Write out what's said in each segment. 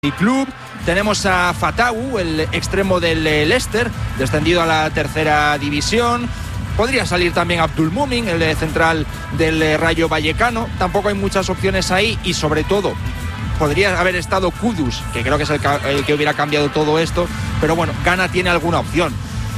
Club. Tenemos a Fatawu, el extremo del Leicester, descendido a la tercera división. Podría salir también Abdulmumin, el central del Rayo Vallecano. Tampoco hay muchas opciones ahí y sobre todo podría haber estado Kudus, que creo que es el que hubiera cambiado todo esto, pero bueno, Ghana tiene alguna opción.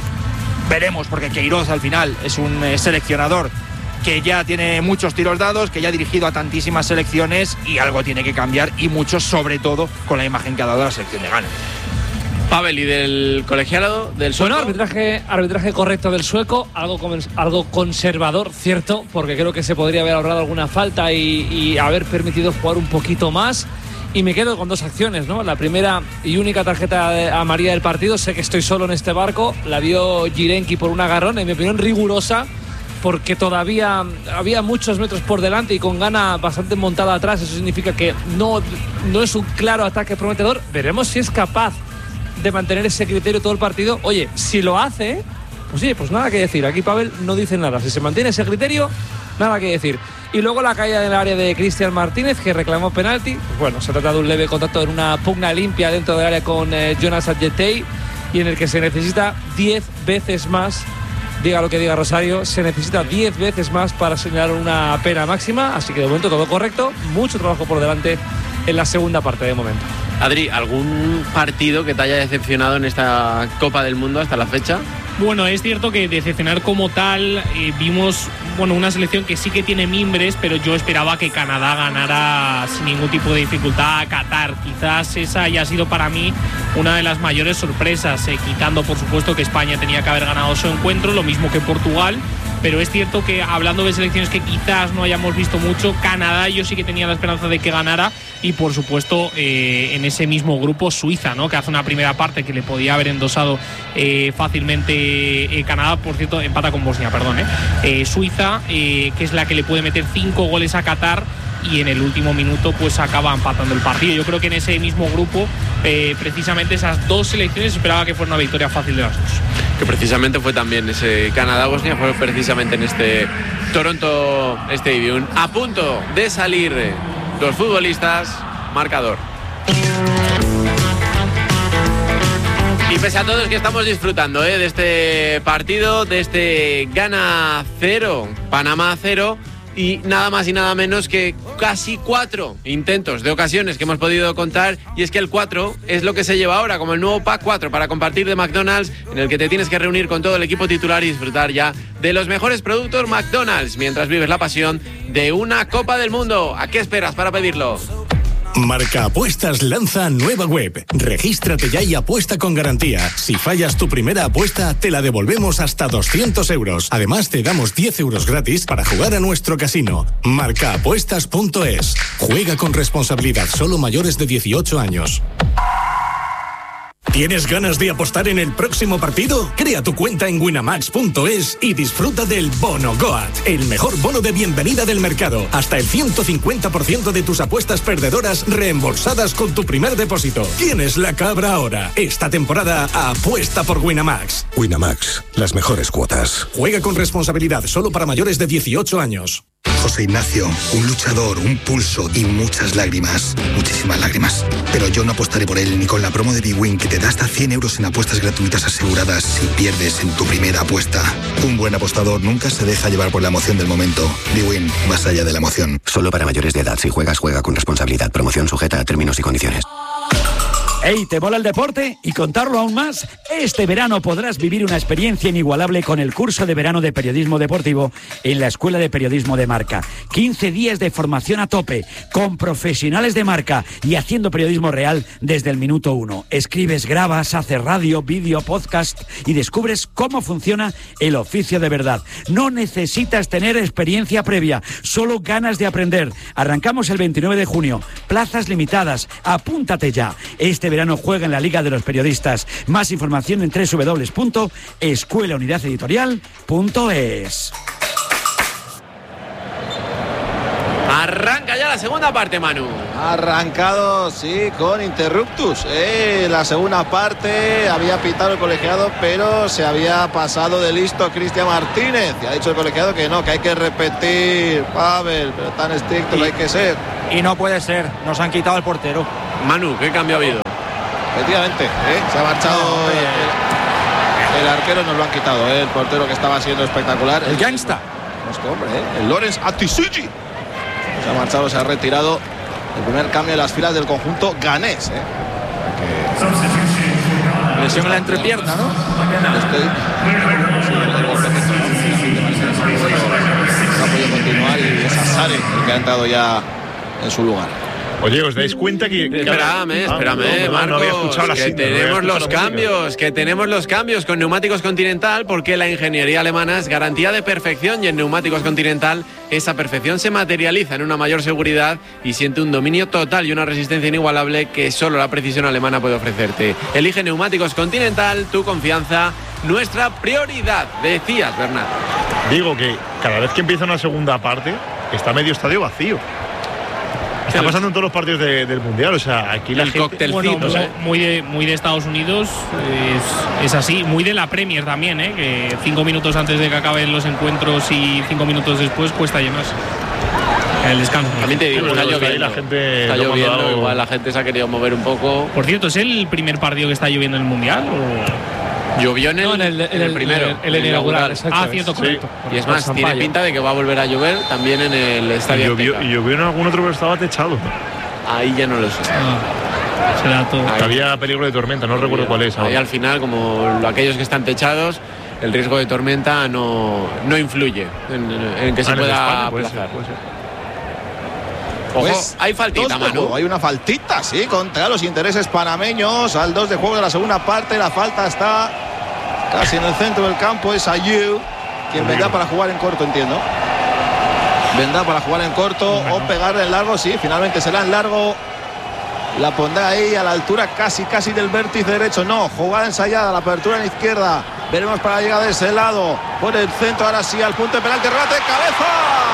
Veremos, porque Queiroz al final es un seleccionador que ya tiene muchos tiros dados, que ya ha dirigido a tantísimas selecciones y algo tiene que cambiar, y mucho, sobre todo con la imagen que ha dado la selección de Ghana. Pavel, ¿y del colegiado del sueco? Bueno, arbitraje correcto del sueco, algo conservador, cierto, porque creo que se podría haber ahorrado alguna falta y haber permitido jugar un poquito más. Y me quedo con dos acciones, ¿no? La primera y única tarjeta amarilla del partido, sé que estoy solo en este barco, la dio Jirenki por un agarrón, en mi opinión rigurosa, porque todavía había muchos metros por delante y con Ghana bastante montada atrás. Eso significa que no es un claro ataque prometedor. Veremos si es capaz de mantener ese criterio todo el partido. Oye, si lo hace, pues sí, pues nada que decir. Aquí Pavel no dice nada. Si se mantiene ese criterio, nada que decir. Y luego la caída en el área de Cristian Martínez, que reclamó penalti. Pues bueno, se trata de un leve contacto en una pugna limpia dentro del área con Jonas Adjetey, y en el que se necesita 10 veces más. Diga lo que diga Rosario, se necesita 10 veces más para señalar una pena máxima. Así que de momento todo correcto, mucho trabajo por delante en la segunda parte de momento. Adri, ¿algún partido que te haya decepcionado en esta Copa del Mundo hasta la fecha? Bueno, es cierto que decepcionar como tal, vimos una selección que sí que tiene mimbres, pero yo esperaba que Canadá ganara sin ningún tipo de dificultad a Qatar. Quizás esa haya sido para mí una de las mayores sorpresas, quitando por supuesto que España tenía que haber ganado su encuentro, lo mismo que Portugal. Pero es cierto que, hablando de selecciones que quizás no hayamos visto mucho, Canadá yo sí que tenía la esperanza de que ganara, y por supuesto en ese mismo grupo Suiza, ¿no?, que hace una primera parte que le podía haber endosado fácilmente Canadá. Por cierto, empata con Bosnia, perdón. Suiza, que es la que le puede meter 5 goles a Qatar, y en el último minuto pues acaba empatando el partido. Yo creo que en ese mismo grupo precisamente esas dos selecciones esperaba que fuera una victoria fácil de las dos. Que precisamente fue también ese Canadá-Bosnia, fue precisamente en este Toronto Stadium. A punto de salir los futbolistas, marcador. Y pese a todo es que estamos disfrutando de este partido, de este Ghana 0, Panamá 0, y nada más y nada menos que casi 4 intentos de ocasiones que hemos podido contar. Y es que el 4 es lo que se lleva ahora como el nuevo Pack 4 para compartir de McDonald's, en el que te tienes que reunir con todo el equipo titular y disfrutar ya de los mejores productos McDonald's mientras vives la pasión de una Copa del Mundo. ¿A qué esperas para pedirlo? Marca Apuestas lanza nueva web. Regístrate ya y apuesta con garantía. Si fallas tu primera apuesta, te la devolvemos hasta 200 euros. Además, te damos 10 euros gratis para jugar a nuestro casino. Marcaapuestas.es. Juega con responsabilidad, solo mayores de 18 años. ¿Tienes ganas de apostar en el próximo partido? Crea tu cuenta en winamax.es y disfruta del Bono Goat, el mejor bono de bienvenida del mercado. Hasta el 150% de tus apuestas perdedoras reembolsadas con tu primer depósito. Tienes la cabra ahora. Esta temporada apuesta por Winamax. Winamax, las mejores cuotas. Juega con responsabilidad, solo para mayores de 18 años. José Ignacio, un luchador, un pulso y muchas lágrimas. Muchísimas lágrimas. Pero yo no apostaré por él ni con la promo de bwin, que te da hasta 100 euros en apuestas gratuitas aseguradas si pierdes en tu primera apuesta. Un buen apostador nunca se deja llevar por la emoción del momento. bwin, más allá de la emoción. Solo para mayores de edad. Si juegas, juega con responsabilidad. Promoción sujeta a términos y condiciones. ¡Hey! ¿Te mola el deporte? Y contarlo aún más, este verano podrás vivir una experiencia inigualable con el curso de verano de periodismo deportivo en la Escuela de Periodismo de Marca. 15 días de formación a tope, con profesionales de Marca y haciendo periodismo real desde el minuto 1. Escribes, grabas, haces radio, vídeo, podcast y descubres cómo funciona el oficio de verdad. No necesitas tener experiencia previa, solo ganas de aprender. Arrancamos el 29 de junio, plazas limitadas, apúntate ya. Este verano juega en la Liga de los Periodistas. Más información en www.escuelaunidadeditorial.es. Arranca ya la segunda parte, Manu. Arrancado, sí, con interruptus. La segunda parte había pitado el colegiado, pero se había pasado de listo Cristian Martínez. Y ha dicho el colegiado que no, que hay que repetir, Pavel, pero tan estricto no hay que ser. Y no puede ser, nos han quitado el portero. Manu, ¿qué cambio ha habido? Efectivamente, se ha marchado el arquero, nos lo han quitado, el portero que estaba siendo espectacular. El gangsta. Este hombre, el Lorenz Atisugi. Se ha marchado, se ha retirado. El primer cambio de las filas del conjunto ganés. Lesión en la entrepierna, ¿no? No ha podido continuar y es Asare el que ha entrado ya en su lugar. Oye, ¿os dais cuenta que...? Espérame, Marcos, no había escuchado la que cinta, tenemos los cambios con Neumáticos Continental, porque la ingeniería alemana es garantía de perfección y en Neumáticos Continental esa perfección se materializa en una mayor seguridad y siente un dominio total y una resistencia inigualable que solo la precisión alemana puede ofrecerte. Elige Neumáticos Continental, tu confianza, nuestra prioridad, decías, Bernat. Digo que cada vez que empieza una segunda parte, está medio estadio vacío. Está pasando en todos los partidos del Mundial, o sea, aquí la gente... Bueno, muy de Estados Unidos, es así, muy de la Premier también, que 5 minutos antes de que acaben los encuentros y 5 minutos después cuesta llenarse. El descanso. También te digo, está lloviendo, la gente está lloviendo, igual la gente se ha querido mover un poco. Por cierto, ¿es el primer partido que está lloviendo en el Mundial? Llovió en el primero, el inaugural. Cierto, correcto. Y es más, tiene pinta de que va a volver a llover también en el estadio. Y llovió en algún otro, pero estaba techado. Ahí ya no lo sé. Será todo. Había peligro de tormenta, no recuerdo cuál es. Ahí al final, como aquellos que están techados, el riesgo de tormenta no influye en que se pueda aplazar. Puede ser. Ojo, Pues, hay faltita, Manu. Hay una faltita, sí, contra los intereses panameños. Al 2 de juego de la segunda parte, la falta está casi en el centro del campo. Es Ayew, quien vendrá para jugar en corto, entiendo. Vendrá para jugar en corto o pegarle en largo. Sí, finalmente será en largo. La pondrá ahí a la altura casi del vértice derecho. No, jugada ensayada, la apertura en la izquierda. Veremos para la llegada de ese lado. Por el centro, ahora sí, al punto de penalti. Remate de cabeza.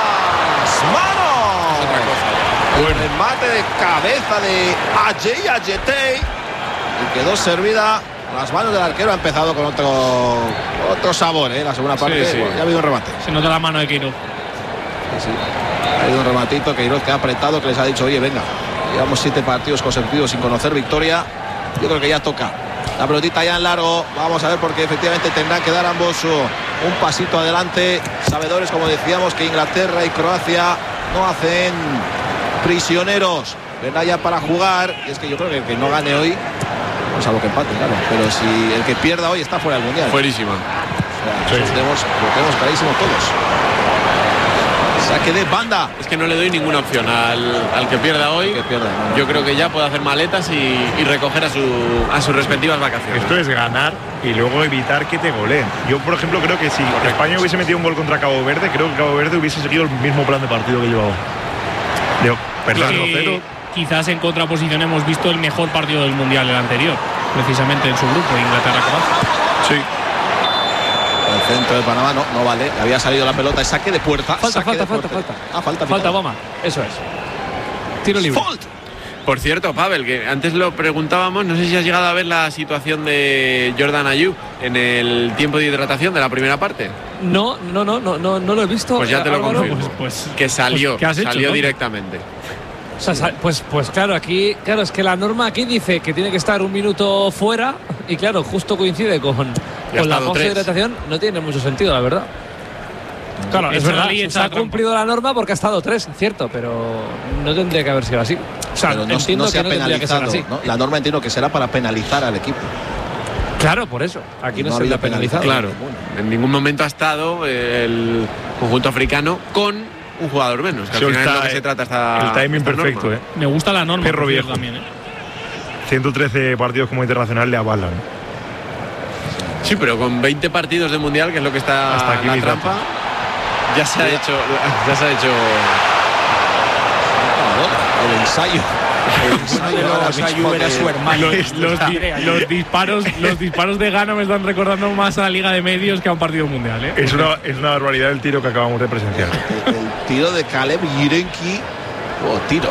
¡Mano! Es otra cosa ya. El remate de cabeza de Ajay Ayetey y quedó servida. Las manos del arquero ha empezado con otro sabor, la segunda parte. Sí. Bueno, ya ha habido un remate. Se nota la mano de Queiroz. Sí. Ha habido un rematito Queiroz que ha apretado, que les ha dicho, oye, venga, llevamos 7 partidos consecutivos sin conocer victoria. Yo creo que ya toca. La pelotita ya en largo. Vamos a ver, porque efectivamente tendrán que dar ambos un pasito adelante. Sabedores, como decíamos, que Inglaterra y Croacia no hacen prisioneros. Vendrá ya para jugar. Y es que yo creo que el que no gane hoy, pues salvo que empate, claro. Pero si el que pierda hoy está fuera del Mundial. Fuerísima. O sea, lo tenemos clarísimo todos. Saque de banda. Es que no le doy ninguna opción al que pierda hoy. Yo creo que ya puede hacer maletas y recoger a sus respectivas vacaciones. Esto es ganar y luego evitar que te goleen. Yo, por ejemplo, creo que si España hubiese metido un gol contra Cabo Verde, creo que Cabo Verde hubiese seguido el mismo plan de partido que llevaba. Quizás en contraposición hemos visto el mejor partido del Mundial, el anterior, precisamente en su grupo, Inglaterra-Croacia. Sí. El centro de Panamá no vale. Había salido la pelota. Saque de puerta. Falta. Falta, Boma. Eso es. Tiro libre. Fault. Por cierto, Pavel, que antes lo preguntábamos, no sé si has llegado a ver la situación de Jordan Ayew en el tiempo de hidratación de la primera parte. No lo he visto. Pues ya te lo confirmo. Pues, que salió, ¿qué has hecho, salió no? Directamente. O sea, pues claro, es que la norma aquí dice que tiene que estar un minuto fuera y claro, justo coincide con la pausa de hidratación. No tiene mucho sentido, la verdad. Claro, es verdad, se ha cumplido la norma porque ha estado 3, cierto, pero no tendría que haber sido así. O sea, pero entiendo no se que no tendría que ser así. ¿no? La norma entiendo que será para penalizar al equipo. Claro, por eso. Aquí no se había ha penalizado. Claro, en ningún momento ha estado el conjunto africano con un jugador menos, que al final es lo que se trata el timing perfecto, norma. Me gusta la norma. Perro viejo. También, 113 partidos como internacional le avalan. Sí, pero con 20 partidos de Mundial, que es lo que está hasta aquí la trampa, ya se ha hecho el ensayo. Era su hermano. Los disparos de Ghana me están recordando más a la Liga de Medios que a un partido mundial. Es una barbaridad el tiro que acabamos de presenciar. El tiro de Caleb Yirenki. Tiro.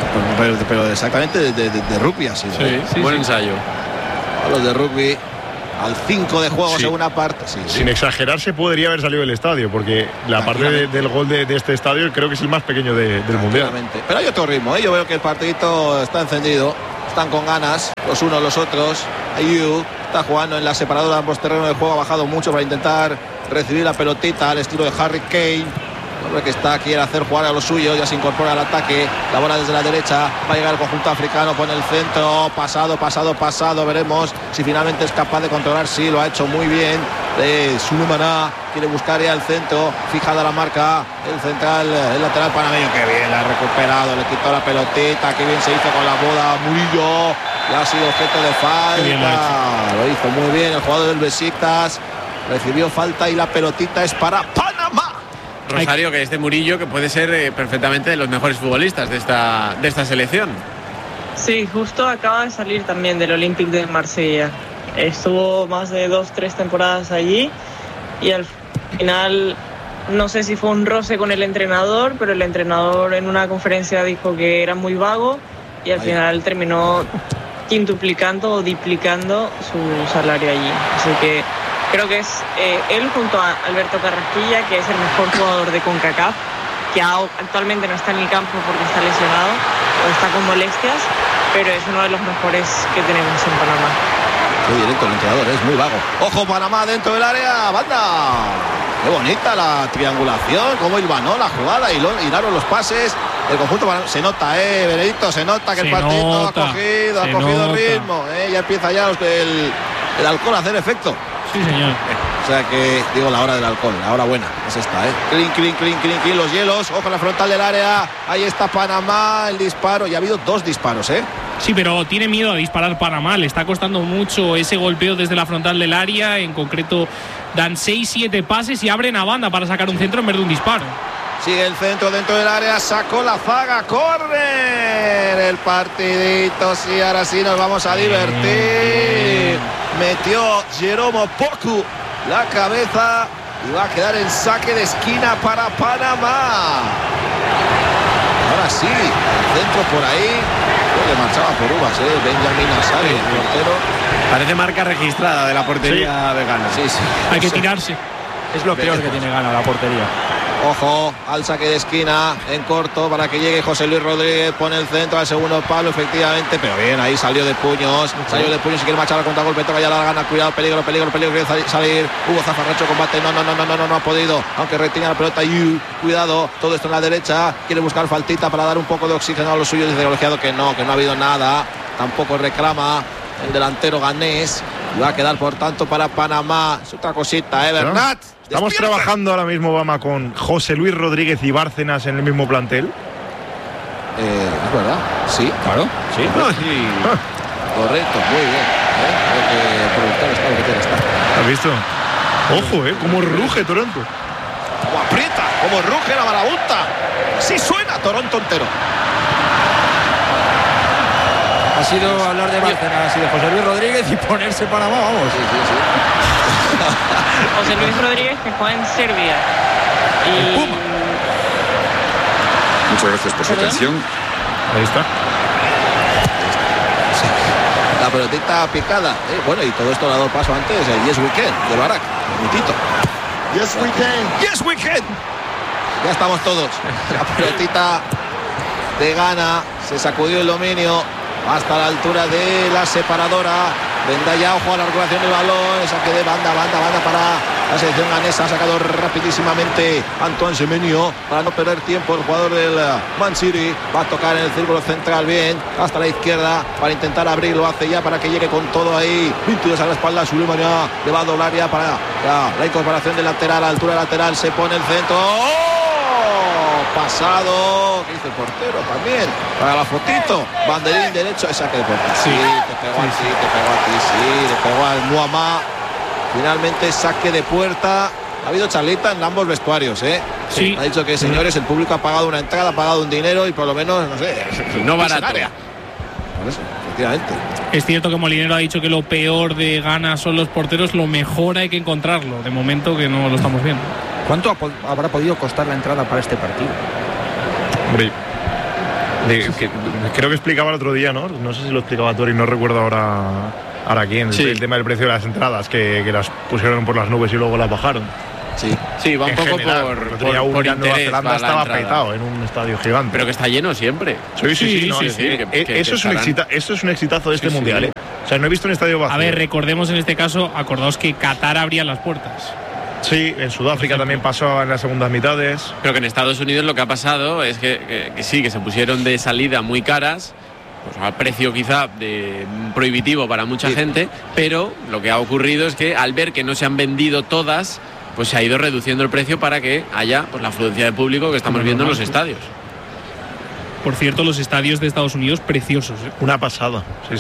Pero exactamente de rugby así. Sí, buen ensayo. A los de rugby. al 5 de juego, Sí. segunda parte. Sí, Sin exagerarse, podría haber salido del estadio, porque la parte del gol de este estadio creo que es el más pequeño del Mundial. Pero hay otro ritmo, ¿eh? Yo veo que el partidito está encendido, están con ganas, los unos los otros. Ayew está jugando en la separadora de ambos terrenos de juego, ha bajado mucho para intentar recibir la pelotita al estilo de Harry Kane. El hombre que está, quiere hacer jugar a los suyos, ya se incorpora al ataque, la bola desde la derecha, va a llegar el conjunto africano, pone el centro, pasado, veremos si finalmente es capaz de controlar. Sí, lo ha hecho muy bien. Sulemaná quiere buscar ya el centro, fijada la marca, el central, el lateral panameño, que bien, la ha recuperado, le quitó la pelotita, que bien se hizo con la bola Murillo, ya ha sido objeto de falta, lo hizo muy bien el jugador del Besiktas, recibió falta y la pelotita es para Panamá. Rosario, que este Murillo que puede ser perfectamente de los mejores futbolistas de esta selección. Sí, justo acaba de salir también del Olympique de Marsella. Estuvo más de 2-3 temporadas allí y al final no sé si fue un roce con el entrenador, pero el entrenador en una conferencia dijo que era muy vago y al final terminó quintuplicando o duplicando su salario allí. Así que creo que es él junto a Alberto Carrasquilla, que es el mejor jugador de CONCACAF, que actualmente no está en el campo porque está lesionado o está con molestias, pero es uno de los mejores que tenemos en Panamá. Muy directo el entrenador, es muy vago. Ojo, Panamá dentro del área, banda. Qué bonita la triangulación, cómo hilvanó la jugada y hiraron los pases. El conjunto se nota, Benedicto, se nota que el partido ha cogido ritmo. Ya empieza ya el alcohol a hacer efecto. Sí, señor. O sea que, digo, la hora del alcohol, la hora buena, es esta, clink, los hielos, ojo en la frontal del área, ahí está Panamá, el disparo, y ha habido 2 disparos, Sí, pero tiene miedo a disparar Panamá, le está costando mucho ese golpeo desde la frontal del área, en concreto dan 6-7 pases y abren a banda para sacar un centro en vez de un disparo. Sigue el centro dentro del área, sacó la zaga, córner, el partidito, sí, ahora sí nos vamos a divertir. Metió Jeromo Poku la cabeza y va a quedar en saque de esquina para Panamá. Ahora sí, el centro por ahí, le marchaba por uvas, Benjamin Asari, el portero. Parece marca registrada de la portería de Ghana. Sí. Hay que tirarse. Es lo peor que tiene Ghana, la portería. Ojo al saque de esquina en corto para que llegue José Luis Rodríguez, pone el centro al segundo palo, efectivamente, pero bien, ahí salió de puños, si quiere marchar al contragolpe, toca ya la gana, cuidado, peligro, quiere salir, Hugo Zafarracho, combate, no ha podido, aunque retiene la pelota, cuidado, todo esto en la derecha, quiere buscar faltita para dar un poco de oxígeno a los suyos, dice colegiado que no ha habido nada, tampoco reclama el delantero ganés, y va a quedar por tanto para Panamá, es otra cosita, Bernat. Estamos trabajando ahora mismo, Obama, con José Luis Rodríguez y Bárcenas en el mismo plantel. Es verdad, sí, claro, sí. Correcto, muy bien. El productor está lo que tiene que estar. ¿Has visto? Ojo, cómo ruge Toronto. Como aprieta, como ruge la marabunta. Así suena Toronto entero. Ha sido hablar de Bárcenas y de José Luis Rodríguez y ponerse Panamá, vamos. Sí. José Luis Rodríguez, que juega en Serbia. Muchas gracias por su atención. Ahí está. La pelotita picada. Bueno, y todo esto le ha dado paso antes el Yes Weekend de Barak. Bonitito. Yes Weekend. Ya estamos todos. La pelotita de Ghana se sacudió el dominio hasta la altura de la separadora. Vendrá ya, ojo a la recuperación del balón, saque de banda para la selección ganesa. Ha sacado rapidísimamente Antoine Semenyo para no perder tiempo el jugador del Man City. Va a tocar en el círculo central bien hasta la izquierda para intentar abrir, lo hace ya para que llegue con todo ahí. 22 a la espalda, Sulemaná le va a doblar ya para la incorporación del lateral, a la altura lateral se pone el centro. Pasado, que dice el portero también, para la fotito, banderín derecho, saque de puerta. Sí, te pegó te pegó al Muamá. Finalmente saque de puerta. Ha habido charlita en ambos vestuarios, Sí. Ha dicho que, señores, el público ha pagado una entrada, ha pagado un dinero y por lo menos, no sé, no barato. Por eso, efectivamente. Es cierto que Molinero ha dicho que lo peor de Ghana son los porteros, lo mejor hay que encontrarlo. De momento que no lo estamos viendo. ¿Cuánto habrá podido costar la entrada para este partido? Hombre, creo que explicaba el otro día, ¿no? No sé si lo explicaba Tori, no recuerdo ahora Ahora aquí en el tema del precio de las entradas, que las pusieron por las nubes y luego las bajaron. Sí, va un poco general, por interés. Nueva Zelanda estaba petado en un estadio gigante. Pero que está lleno siempre. Sí. Eso es un exitazo de este mundial. O sea, no he visto un estadio vacío. A ver, recordemos en este caso, acordaos que Qatar abría las puertas. Sí, en Sudáfrica también pasó en las segundas mitades. Pero que en Estados Unidos lo que ha pasado es que se pusieron de salida muy caras, pues al precio quizá prohibitivo para mucha gente, pero lo que ha ocurrido es que al ver que no se han vendido todas, pues se ha ido reduciendo el precio para que haya pues la afluencia de público que estamos viendo en los estadios. Por cierto, los estadios de Estados Unidos preciosos. Una pasada, sí.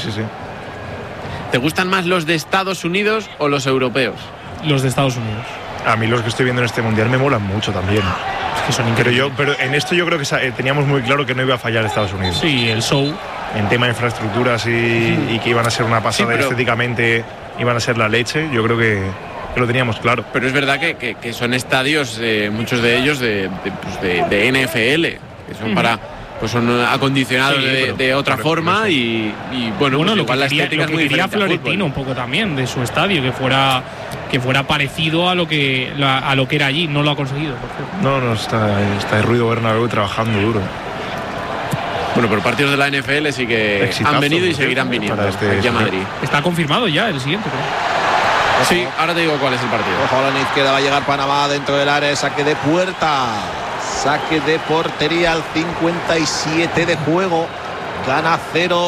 ¿Te gustan más los de Estados Unidos o los europeos? Los de Estados Unidos. A mí los que estoy viendo en este mundial me molan mucho también. Es que son increíbles. Pero en esto yo creo que teníamos muy claro que no iba a fallar Estados Unidos. Sí, el show. En tema de infraestructuras y que iban a ser una pasada estéticamente, iban a ser la leche, yo creo que lo teníamos claro. Pero es verdad que son estadios, muchos de ellos de NFL, que son son acondicionados de otra forma y bueno, pues lo que la estética lo que quería Florentino un poco también de su estadio, que fuera parecido a lo que era allí. No lo ha conseguido, por cierto. No, está el Ruido Bernabéu trabajando duro. Bueno, pero partidos de la NFL sí que han venido y seguirán viniendo aquí a Madrid. Está confirmado ya el siguiente, creo. Sí, ahora te digo cuál es el partido. Ojo, a la izquierda va a llegar Panamá dentro del área, saque de puerta, saque de portería al 57 de juego. Gana 0,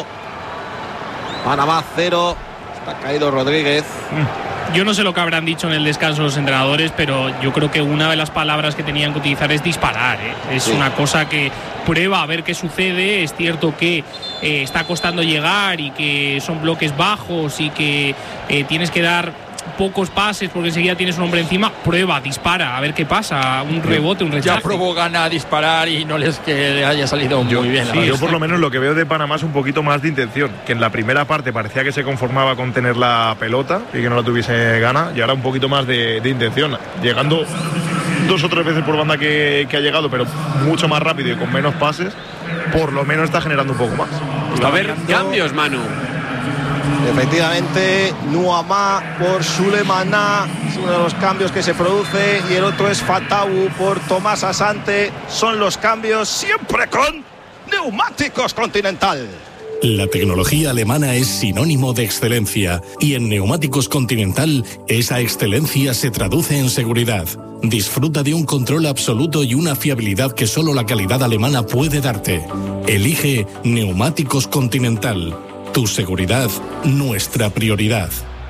Panamá 0. Está caído Rodríguez. Yo no sé lo que habrán dicho en el descanso los entrenadores, pero yo creo que una de las palabras que tenían que utilizar es disparar. Es una cosa que prueba a ver qué sucede. Es cierto que está costando llegar y que son bloques bajos y que tienes que dar pocos pases porque enseguida tienes un hombre encima. Prueba, dispara, a ver qué pasa. Un rebote, un rechazo. Ya probó Gana a disparar y no les que le haya salido muy bien. Yo por lo menos lo que veo de Panamá es un poquito más de intención, que en la primera parte parecía que se conformaba con tener la pelota y que no la tuviese Gana, y ahora un poquito más de intención, llegando 2 o 3 veces por banda que ha llegado, pero mucho más rápido y con menos pases. Por lo menos está generando un poco más. A ver, cambios, Manu. Efectivamente, Nuamá por Sulemana es uno de los cambios que se produce, y el otro es Fatawu por Tomás Asante. Son los cambios, siempre con Neumáticos Continental. La tecnología alemana es sinónimo de excelencia, y en Neumáticos Continental esa excelencia se traduce en seguridad. Disfruta de un control absoluto y una fiabilidad que solo la calidad alemana puede darte. Elige Neumáticos Continental. Tu seguridad, nuestra prioridad.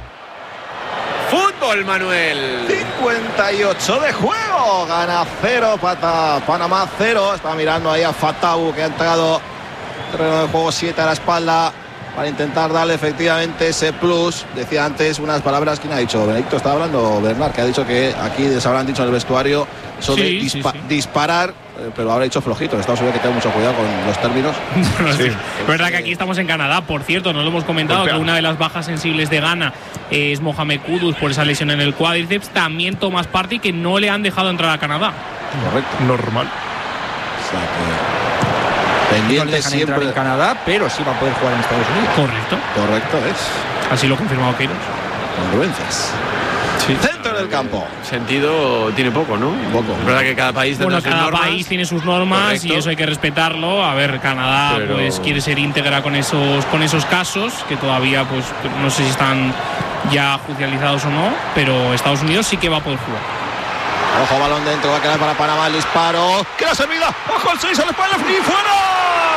Fútbol, Manuel. 58 de juego. Gana 0, Panamá 0. Está mirando ahí a Fatawu, que ha entrado terreno de juego 7 a la espalda para intentar darle efectivamente ese plus. Decía antes unas palabras, ¿quién ha dicho? Benedicto, estaba hablando Bernard, que ha dicho que aquí les habrán dicho en el vestuario eso de disparar, pero habrá dicho flojito. Estados Unidos hay que tener mucho cuidado con los términos. Es verdad que aquí estamos en Canadá, por cierto, no lo hemos comentado, que una de las bajas sensibles de Ghana es Mohamed Kudus por esa lesión en el cuádriceps. También Thomas Partey, que no le han dejado entrar a Canadá. Correcto. Normal. O sea que pendiente siempre entrar en Canadá, pero sí va a poder jugar en Estados Unidos. Correcto es. Así lo ha confirmado Queiroz. Congruencias. Sí. Centro del campo. Sentido tiene poco, ¿no? Poco. Es verdad que cada país tiene sus normas. Cada país tiene sus normas. Correcto. Y eso hay que respetarlo. A ver, Canadá pues quiere ser íntegra con esos casos que todavía pues no sé si están ya judicializados o no, pero Estados Unidos sí que va a poder jugar. Ojo, balón dentro, va a quedar para Panamá el disparo. ¡Que la servida! ¡Ojo el 6 al espalda! ¡Y fuera!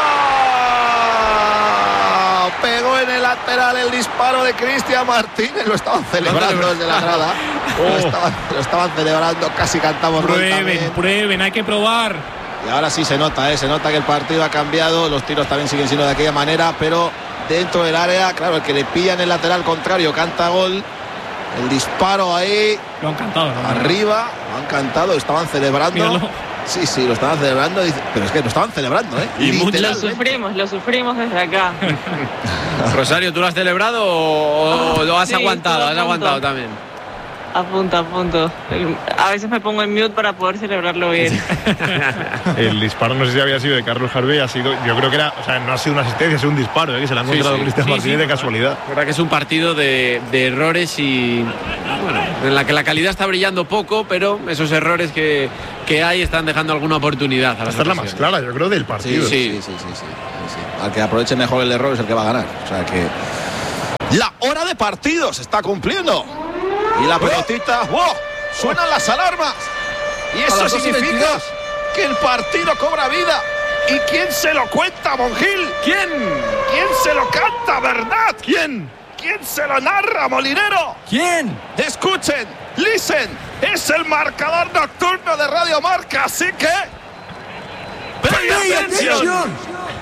Pegó en el lateral el disparo de Cristian Martínez. Lo estaban celebrando desde la grada. Lo estaban celebrando, casi cantamos. Prueben, hay que probar. Y ahora sí se nota que el partido ha cambiado. Los tiros también siguen siendo de aquella manera, pero dentro del área, claro, el que le pilla en el lateral contrario canta gol. El disparo ahí. Lo han cantado, ¿no? Arriba, lo han cantado, estaban celebrando. Míralo. Sí, lo estaban celebrando, pero es que lo estaban celebrando, ¿eh? Y lo sufrimos desde acá. Rosario, ¿tú lo has celebrado o lo has aguantado? Has aguantado también. Apunto. A veces me pongo en mute para poder celebrarlo bien. El disparo, no sé si había sido de Carlos Harvey, yo creo que era, o sea, no ha sido una asistencia, ha sido un disparo, que se le ha encontrado a Cristian Martínez de casualidad. La verdad que es un partido de errores y bueno, en la que la calidad está brillando poco, pero esos errores que hay están dejando alguna oportunidad. Esta es la más clara, yo creo, del partido. Sí. Al que aproveche mejor el error es el que va a ganar. O sea que la hora de partido se está cumpliendo. Y la pelotita, ¡wow! Suenan las alarmas. Y eso significa que el partido cobra vida. ¿Y quién se lo cuenta, Monjil? ¿Quién? ¿Quién se lo canta, verdad? ¿Quién se lo narra, Molinero? ¿Quién? Escuchen, listen. Es el marcador nocturno de Radio Marca, así que ¡pay atención!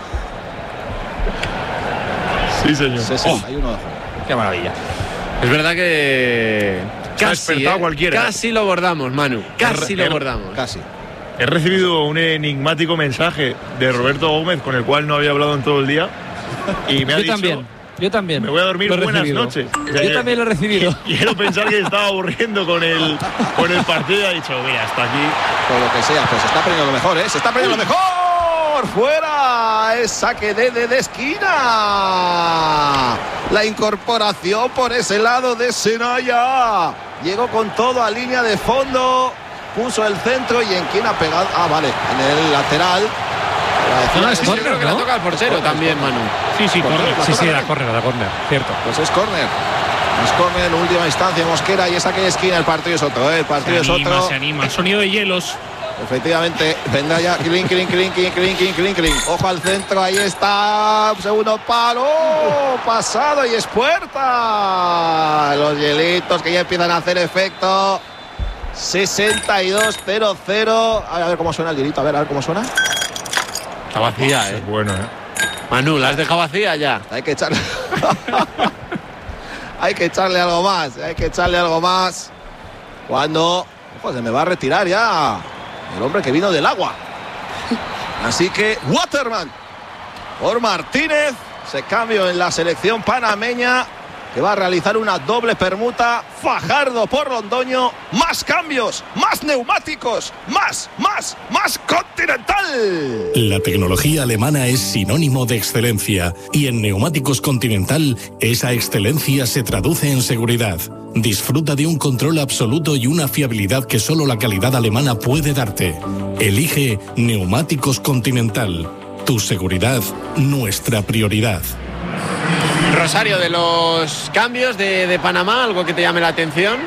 Sí, señor. 61. ¡Qué maravilla! Es verdad que casi lo bordamos, Manu. Casi lo bordamos. Casi. He recibido un enigmático mensaje de Roberto Gómez con el cual no había hablado en todo el día. Y me ha dicho... Yo también. Me voy a dormir, buenas noches. O sea, yo también lo he recibido. Quiero pensar que estaba aburriendo con el partido y ha dicho, mira, hasta aquí. Por lo que sea, pues se está perdiendo lo mejor, ¿eh? Se está perdiendo lo mejor. Fuera. Es saque de esquina. La incorporación por ese lado de Senaya. Llegó con todo a línea de fondo. Puso el centro y en quién ha pegado. Ah, vale, en el lateral. Creo que la toca al portero también, Manu. Sí, córner. Sí, la córner, cierto. Pues es córner. Es córner en última instancia, Mosquera, y es saque de esquina. El partido es otro, ¿eh? El partido es otro. Se anima. El sonido de hielos. Efectivamente, vendrá ya. Clink. Ojo al centro, ahí está. Segundo palo. Pasado y es puerta. Los hielitos que ya empiezan a hacer efecto. 62-0-0. A ver cómo suena el hielito, a ver cómo suena. Está vacía, Es bueno, Manu, ¿la has dejado vacía ya? Hay que echarle. Hay que echarle algo más. Cuando. Ojo, se me va a retirar ya el hombre que vino del agua. Así que Waterman por Martínez. Se cambio en la selección panameña, que va a realizar una doble permuta. Fajardo por Londoño. Más cambios, más neumáticos, más Continental. La tecnología alemana es sinónimo de excelencia y en Neumáticos Continental esa excelencia se traduce en seguridad. Disfruta de un control absoluto y una fiabilidad que solo la calidad alemana puede darte. Elige Neumáticos Continental. Tu seguridad, nuestra prioridad. Rosario, de los cambios de Panamá, ¿algo que te llame la atención?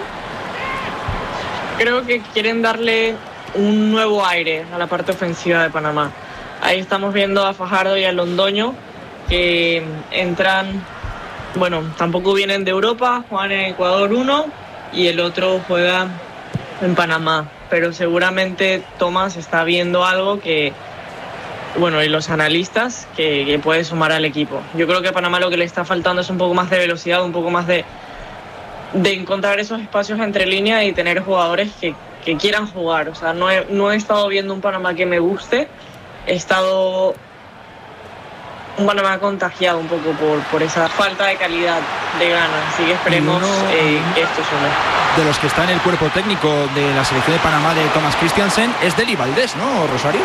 Creo que quieren darle un nuevo aire a la parte ofensiva de Panamá. Ahí estamos viendo a Fajardo y a Londoño, que entran, bueno, tampoco vienen de Europa, juegan en Ecuador uno y el otro juega en Panamá. Pero seguramente Tomás está viendo algo que, bueno, y los analistas, que puede sumar al equipo. Yo creo que a Panamá lo que le está faltando es un poco más de velocidad, un poco más de encontrar esos espacios entre líneas y tener jugadores que quieran jugar. O sea, no he estado viendo un Panamá que me guste. He estado un Panamá contagiado un poco por esa falta de calidad de ganas. Así que esperemos que esto suene. De los que está en el cuerpo técnico de la selección de Panamá de Thomas Christiansen es Deli Valdés, ¿no, Rosario?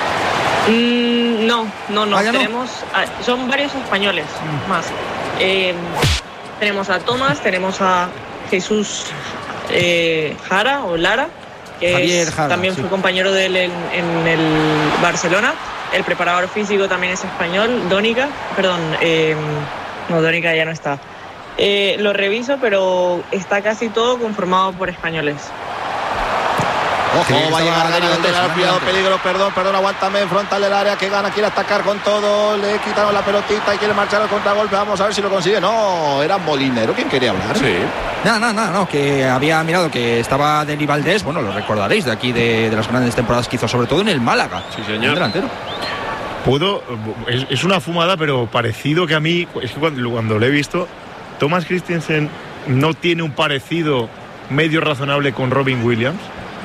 No. Tenemos, son varios españoles más. Tenemos a Tomás, tenemos a Jesús Jara o Lara, que Jara, también fue compañero de él en el Barcelona. El preparador físico también es español, Dónica, Dónica ya no está. Lo reviso, pero está casi todo conformado por españoles. Ojo, va a llegar Dani Valdés, cuidado, peligro, perdón, aguántame, frontal del área, que gana, quiere atacar con todo, le quitaron la pelotita y quiere marchar al contragolpe, vamos a ver si lo consigue. No, era Molinero quien quería hablar. Sí. No, que había mirado que estaba Dani Valdés, bueno, lo recordaréis de aquí de las grandes temporadas que hizo, sobre todo en el Málaga. Sí, señor. Delantero. Es una fumada, pero parecido que a mí, es que cuando lo he visto, Thomas Christiansen no tiene un parecido medio razonable con Robin Williams.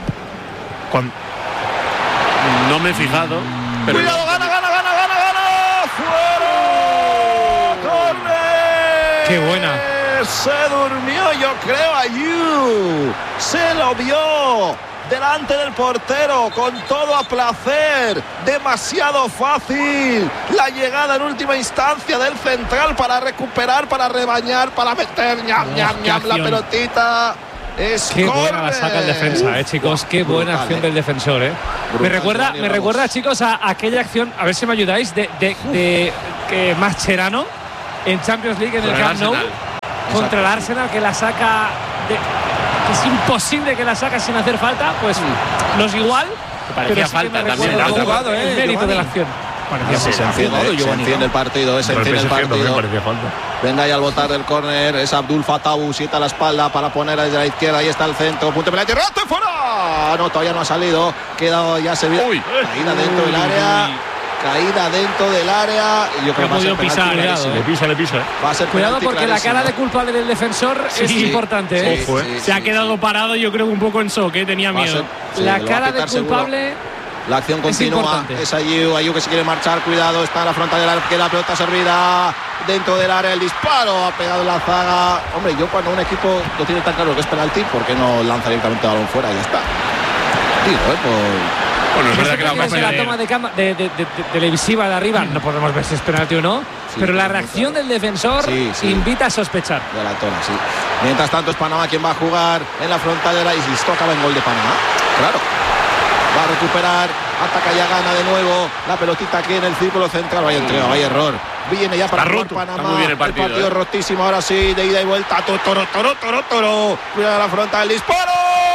No me he fijado, pero ¡cuidado, gana! ¡Fuera! ¡Córner! ¡Qué buena! que se durmió, yo creo, Ayew. Se lo vio delante del portero, con todo a placer, demasiado fácil la llegada en última instancia del central para recuperar, para rebañar, para meter ñam, la pelotita. Qué buena la saca el defensa, chicos, qué buena acción del defensor, Me recuerda, chicos, a aquella acción, a ver si me ayudáis, de Mascherano en Champions League en el Camp Nou contra el Arsenal, que la saca que es imposible que la saca sin hacer falta, pues no es igual. Parecía falta también. Ha jugado el mérito de la acción. Se enciende el partido, Venga, y al botar del córner es Abdul Fatawu, sienta la espalda para poner desde la izquierda. Ahí está el centro, punto de penalti, ¡rate fuera! No, todavía no ha salido. Ya se vio. Caída dentro del área. Caída dentro del área. Y yo creo que va a ser pisar, le pisa. Va a ser cuidado porque la cara de culpable del defensor es importante. Se ha quedado parado, yo creo, un poco en shock, tenía miedo. La cara de culpable. Seguro. La acción continúa, es Ayew que se quiere marchar, cuidado, está en la frontal de la pelota servida dentro del área, el disparo, ha pegado la zaga. Hombre, yo cuando un equipo no tiene tan claro que es penalti, ¿por qué no lanza directamente el balón fuera y ya está? Bueno, es verdad que la toma de televisiva de arriba no podemos ver si es penalti o no, pero la reacción del defensor invita a sospechar. De la toma, sí. Mientras tanto es Panamá quien va a jugar en la frontal de la isla. Esto acaba en gol de Panamá, claro. Va a recuperar, ataca y gana de nuevo. La pelotita aquí en el círculo central. Vaya entrega, vaya error. Viene ya para Panamá. Está muy bien el partido rotísimo. Ahora sí, de ida y vuelta. Toro. Cuidado la frontal. El disparo.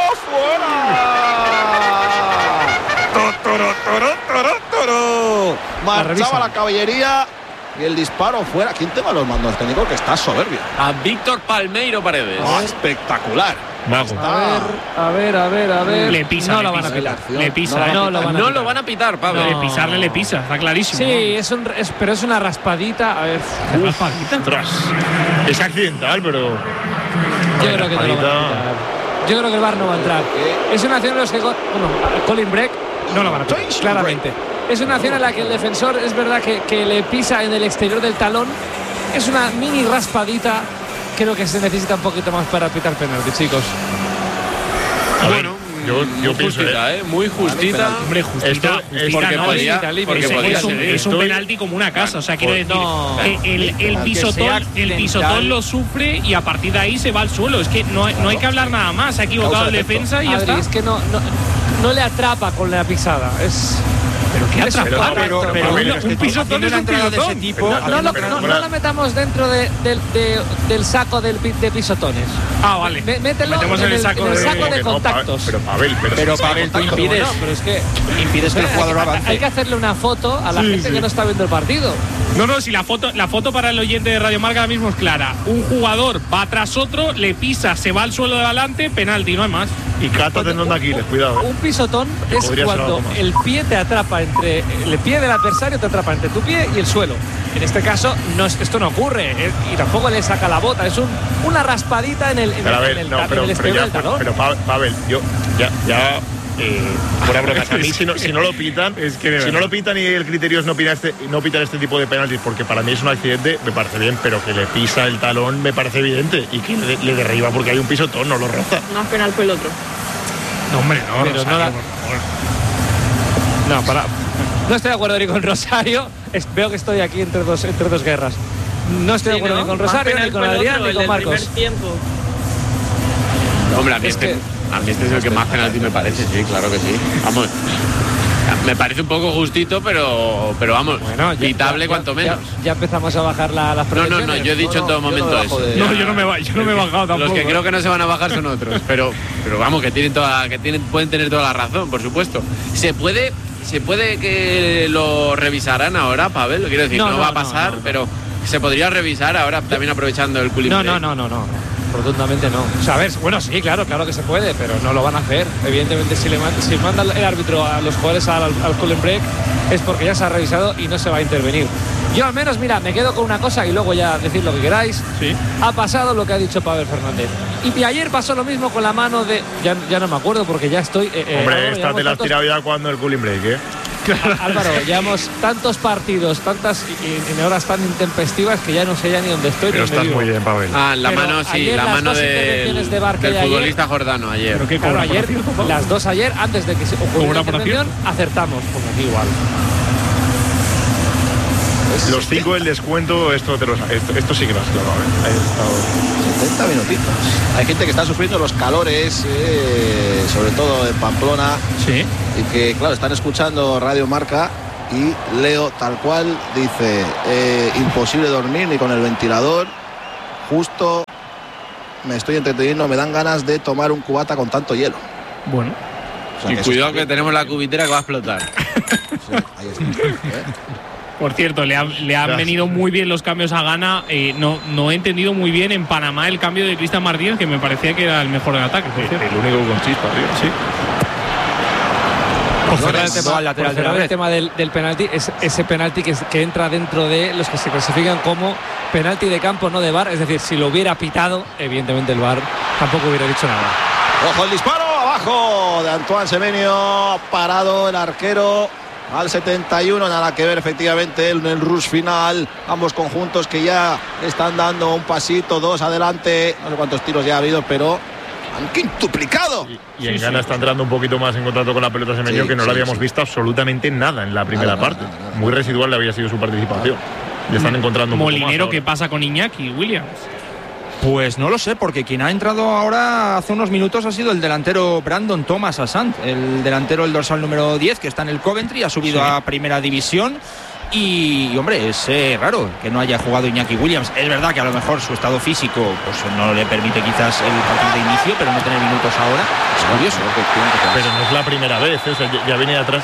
¡Fuera! Toro. Marchaba la caballería. Y el disparo fuera. ¿Quién tema los mandos técnicos? Que está soberbio. A Víctor Palmeiro Paredes. Espectacular. A ver. Le pisa. No lo van a pitar. Le pisa. No lo van a pitar, Pablo. De pisarle le pisa, está clarísimo. Sí, pero es una raspadita. A ver. ¿Raspadita? Es accidental, pero. Yo creo que no lo van a pitar. Yo creo que el VAR no va a entrar. Es una acción en la que Colin Breck no lo van a pitar, claramente. Es una acción en la que el defensor es verdad que le pisa en el exterior del talón. Es una mini raspadita. Creo que se necesita un poquito más para pitar penalti, chicos. Bueno, yo pienso muy justita. Hombre, justita. Es un penalti como una casa. O sea, quiero decir, el pisotón lo sufre y a partir de ahí se va al suelo. Es que no hay que hablar nada más. Se ha equivocado el defensa y ya está. Es que no le atrapa con la pisada. Pero qué atrapar, pero un pisotón es un pisotón de ese tipo. No la metamos dentro del saco de pisotones. Vale. Mételo en el saco de contactos. Pero Pavel, tú impides. No, pero es que impides que el jugador avance. Hay que hacerle una foto a la gente que no está viendo el partido. No, si la foto para el oyente de Radio Marca ahora mismo es clara. Un jugador va tras otro, le pisa, se va al suelo de adelante, penalti, no hay más. Y Cata tendón de Aquiles, cuidado. Un pisotón es cuando el pie te atrapa entre el pie del adversario, te atrapa entre tu pie y el suelo. En este caso esto no ocurre y tampoco le saca la bota, es una raspadita en el exterior del talón. Pero Pavel, yo ya fuera bromas, a mí si no lo pitan, si no lo pitan y el criterio es no pitar este tipo de penaltis, porque para mí es un accidente, me parece bien, pero que le pisa el talón me parece evidente, y que le derriba porque hay un pisotón, no lo roza. No es penal por el otro. No, hombre, no, pero Rosario, no estoy de acuerdo ni con Rosario. Veo que estoy aquí entre dos guerras. No estoy de acuerdo ni con Rosario, ni con Adrián, ni con Marcos. Hombre, a mí este es el que más penalti me parece, sí, claro que sí. Vamos, me parece un poco justito, pero vamos, evitable cuanto menos. Ya empezamos a bajar las prevenciones. No, yo he dicho en todo momento eso. Yo no me he bajado tampoco. Los que creo que no se van a bajar son otros, pero vamos, pueden tener toda la razón, por supuesto. Se puede que lo revisarán ahora, Pavel, lo quiero decir, no va a pasar, pero se podría revisar ahora también aprovechando el culín. No. Rotundamente no. O sea, a ver, bueno, sí, claro que se puede, pero no lo van a hacer. Evidentemente, si manda el árbitro a los jugadores al cooling break es porque ya se ha revisado y no se va a intervenir. Yo al menos, mira, me quedo con una cosa y luego ya decir lo que queráis. Sí. Ha pasado lo que ha dicho Pavel Fernández. Y ayer pasó lo mismo con la mano de... Ya no me acuerdo porque ya estoy... Hombre, esta te la has tirado ya cuando el cooling break, Álvaro, llevamos tantos partidos, tantas en horas tan intempestivas que ya no sé ya ni dónde estoy. Pero estás muy bien, Pavel. La mano, sí, la mano del futbolista ayer, Jordano ayer. ¿Pero qué claro, ayer, las dos ayer, antes de que se ocurriera la intervención, acertamos, pues aquí igual. Los 5 del descuento, esto sí que lo has clavado, ¿eh? Ahí está. 70 minutitos. Hay gente que está sufriendo los calores, sobre todo en Pamplona. Sí. Y que, claro, están escuchando Radio Marca y Leo tal cual dice, imposible dormir ni con el ventilador. Justo me estoy entreteniendo, me dan ganas de tomar un cubata con tanto hielo. Bueno. O sea, y cuidado que tenemos la cubitera que va a explotar. Sí, ahí está. Por cierto, le han venido muy bien los cambios a Ghana. No he entendido muy bien en Panamá el cambio de Cristian Martínez, que me parecía que era el mejor en ataque. El único con chispa, tío. Sí. El tema del penalti es ese penalti que entra dentro de los que se clasifican como penalti de campo, no de VAR. Es decir, si lo hubiera pitado, evidentemente el VAR tampoco hubiera dicho nada. Ojo el disparo, abajo de Antoine Semenyo, parado el arquero al 71, nada que ver efectivamente en el rush final. Ambos conjuntos que ya están dando un pasito, dos adelante. No sé cuántos tiros ya ha habido, pero han quintuplicado. Y en Ghana está entrando un poquito más en contacto con la pelota Semenyo, que no lo habíamos visto absolutamente nada en la primera parte. Muy residual le había sido su participación. Le están encontrando un Molinero, poco más. ¿qué pasa con Iñaki Williams? Pues no lo sé, porque quien ha entrado ahora hace unos minutos ha sido el delantero Brandon Thomas Asante, el delantero del dorsal número 10, que está en el Coventry, ha subido a primera división. Y hombre, es raro que no haya jugado Iñaki Williams. Es verdad que a lo mejor su estado físico pues no le permite quizás el partido de inicio, pero no tener minutos ahora es curioso. Pero no es la primera vez, o sea, ya viene de atrás.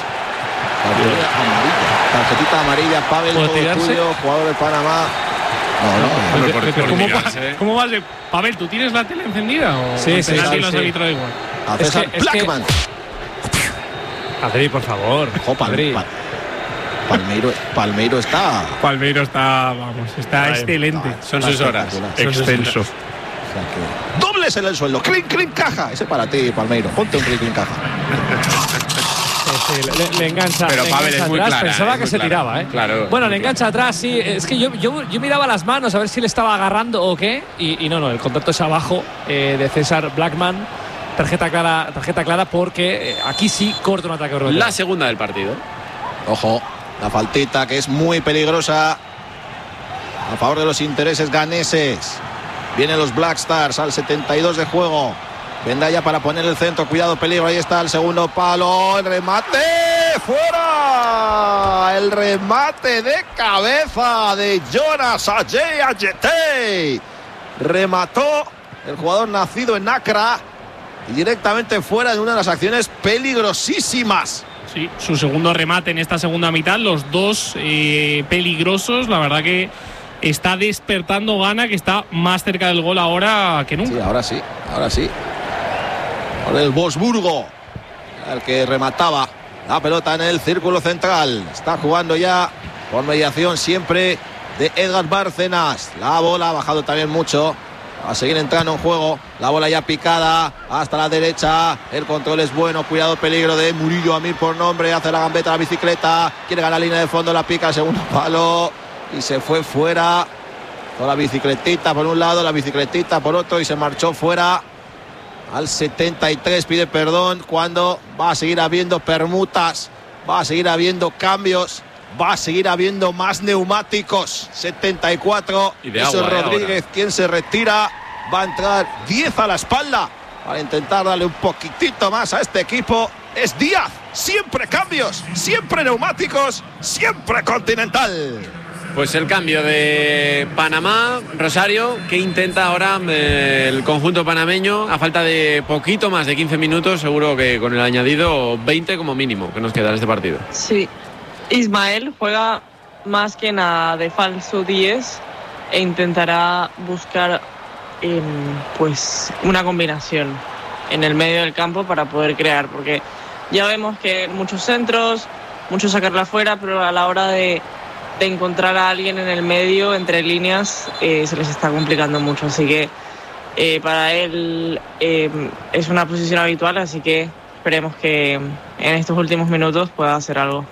Tarjetita amarilla, Pavel Tuyo, jugador de Panamá. ¿Cómo vas de Pavel? ¿Tú tienes la tele encendida? ¿O sí, los árbitros igual? A César Blackman. Adri, por favor. Adri. Palmeiro está. Vamos, está excelente. Son sus horas. Extenso. Dobles en el suelo. Clean, caja. Ese para ti, Palmeiro. Ponte un clean, caja. Le engancha. Pero Pavel es muy atrás, clara. Pensaba que se tiraba, ¿eh? Claro. Bueno, le engancha atrás, sí. Es que yo miraba las manos a ver si le estaba agarrando o qué. Y no, el contacto es abajo de César Blackman. Tarjeta clara porque aquí sí corta un ataque. La segunda del partido. Ojo, la faltita que es muy peligrosa a favor de los intereses ganeses. Vienen los Black Stars al 72 de juego. Vendaya para poner el centro, cuidado, peligro, ahí está el segundo palo, el remate, fuera, el remate de cabeza de Jonas Ajay. Remató el jugador nacido en Accra y directamente fuera de una de las acciones peligrosísimas. Sí, su segundo remate en esta segunda mitad, los dos peligrosos, la verdad que está despertando Ghana, que está más cerca del gol ahora que nunca. Sí, ahora sí. Por el Wolfsburgo, el que remataba la pelota en el círculo central. Está jugando ya por mediación siempre de Edgar Bárcenas. La bola ha bajado también mucho. Va a seguir entrando en juego. La bola ya picada hasta la derecha. El control es bueno. Cuidado, peligro de Murillo Amir por nombre. Hace la gambeta a la bicicleta. Quiere ganar la línea de fondo. La pica, segundo palo. Y se fue fuera. Con la bicicletita por un lado, la bicicletita por otro. Y se marchó fuera. Al 73 pide perdón cuando va a seguir habiendo permutas, va a seguir habiendo cambios, va a seguir habiendo más neumáticos. 74, eso es Rodríguez quien se retira, va a entrar 10 a la espalda para intentar darle un poquitito más a este equipo. Es Díaz, siempre cambios, siempre neumáticos, siempre Continental. Pues el cambio de Panamá, Rosario, que intenta ahora el conjunto panameño a falta de poquito más de 15 minutos, seguro que con el añadido 20 como mínimo que nos queda en este partido. Sí, Ismael juega más que nada de falso 10 e intentará buscar pues una combinación en el medio del campo para poder crear, porque ya vemos que muchos centros, muchos sacarla afuera, pero a la hora de encontrar a alguien en el medio, entre líneas, se les está complicando mucho. Así que para él es una posición habitual, así que esperemos que en estos últimos minutos pueda hacer algo.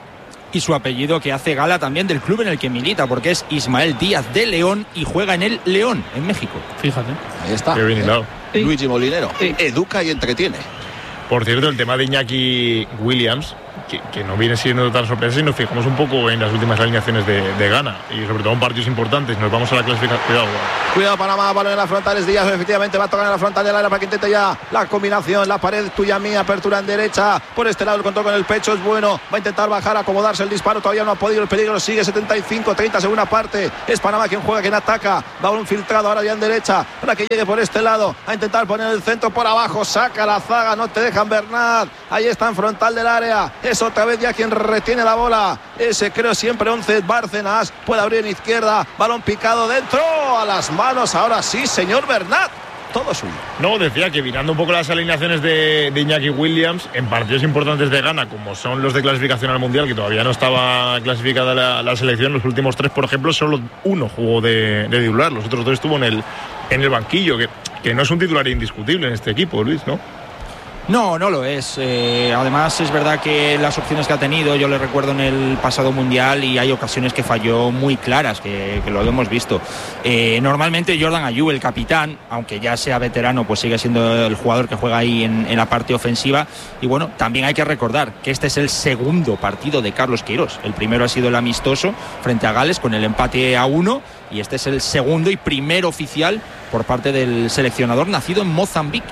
y su apellido, que hace gala también del club en el que milita, porque es Ismael Díaz de León y juega en el León, en México. Fíjate. Ahí está. Qué bien hilado. Luigi Molinero. Educa y entretiene. Por cierto, el tema de Iñaki Williams, que no viene siendo tan sorpresa si nos fijamos un poco en las últimas alineaciones de Ghana y sobre todo en partidos importantes. Nos vamos a la clasificación. Cuidado Panamá, balón en la frontal, es Díaz, efectivamente va a tocar en la frontal del área para que intente ya la combinación, la pared tuya mía, apertura en derecha, por este lado el control con el pecho es bueno, va a intentar bajar, acomodarse el disparo, todavía no ha podido, el peligro sigue, 75-30, segunda parte, es Panamá quien juega, quien ataca, va un filtrado ahora ya en derecha, para que llegue por este lado, a intentar poner el centro por abajo, saca la zaga, no te dejan Bernat, ahí está en frontal del área, es otra vez ya quien retiene la bola, ese creo siempre 11 Bárcenas, puede abrir en izquierda, balón picado dentro, a las manos, ahora sí, señor Bernat, todo suyo. No, decía que mirando un poco las alineaciones de Iñaki Williams en partidos importantes de Ghana, como son los de clasificación al Mundial, que todavía no estaba clasificada la selección, los últimos 3, por ejemplo, solo uno jugó de titular, los otros 2 estuvo en el banquillo, que no es un titular indiscutible en este equipo, Luis, ¿no? No, no lo es. Además es verdad que las opciones que ha tenido, yo le recuerdo en el pasado Mundial y hay ocasiones que falló muy claras, que lo hemos visto. Normalmente Jordan Ayew, el capitán, aunque ya sea veterano, pues sigue siendo el jugador que juega ahí en la parte ofensiva. Y bueno, también hay que recordar que este es el segundo partido de Carlos Queiroz. El primero ha sido el amistoso frente a Gales con el empate a 1 y este es el segundo y primer oficial por parte del seleccionador nacido en Mozambique.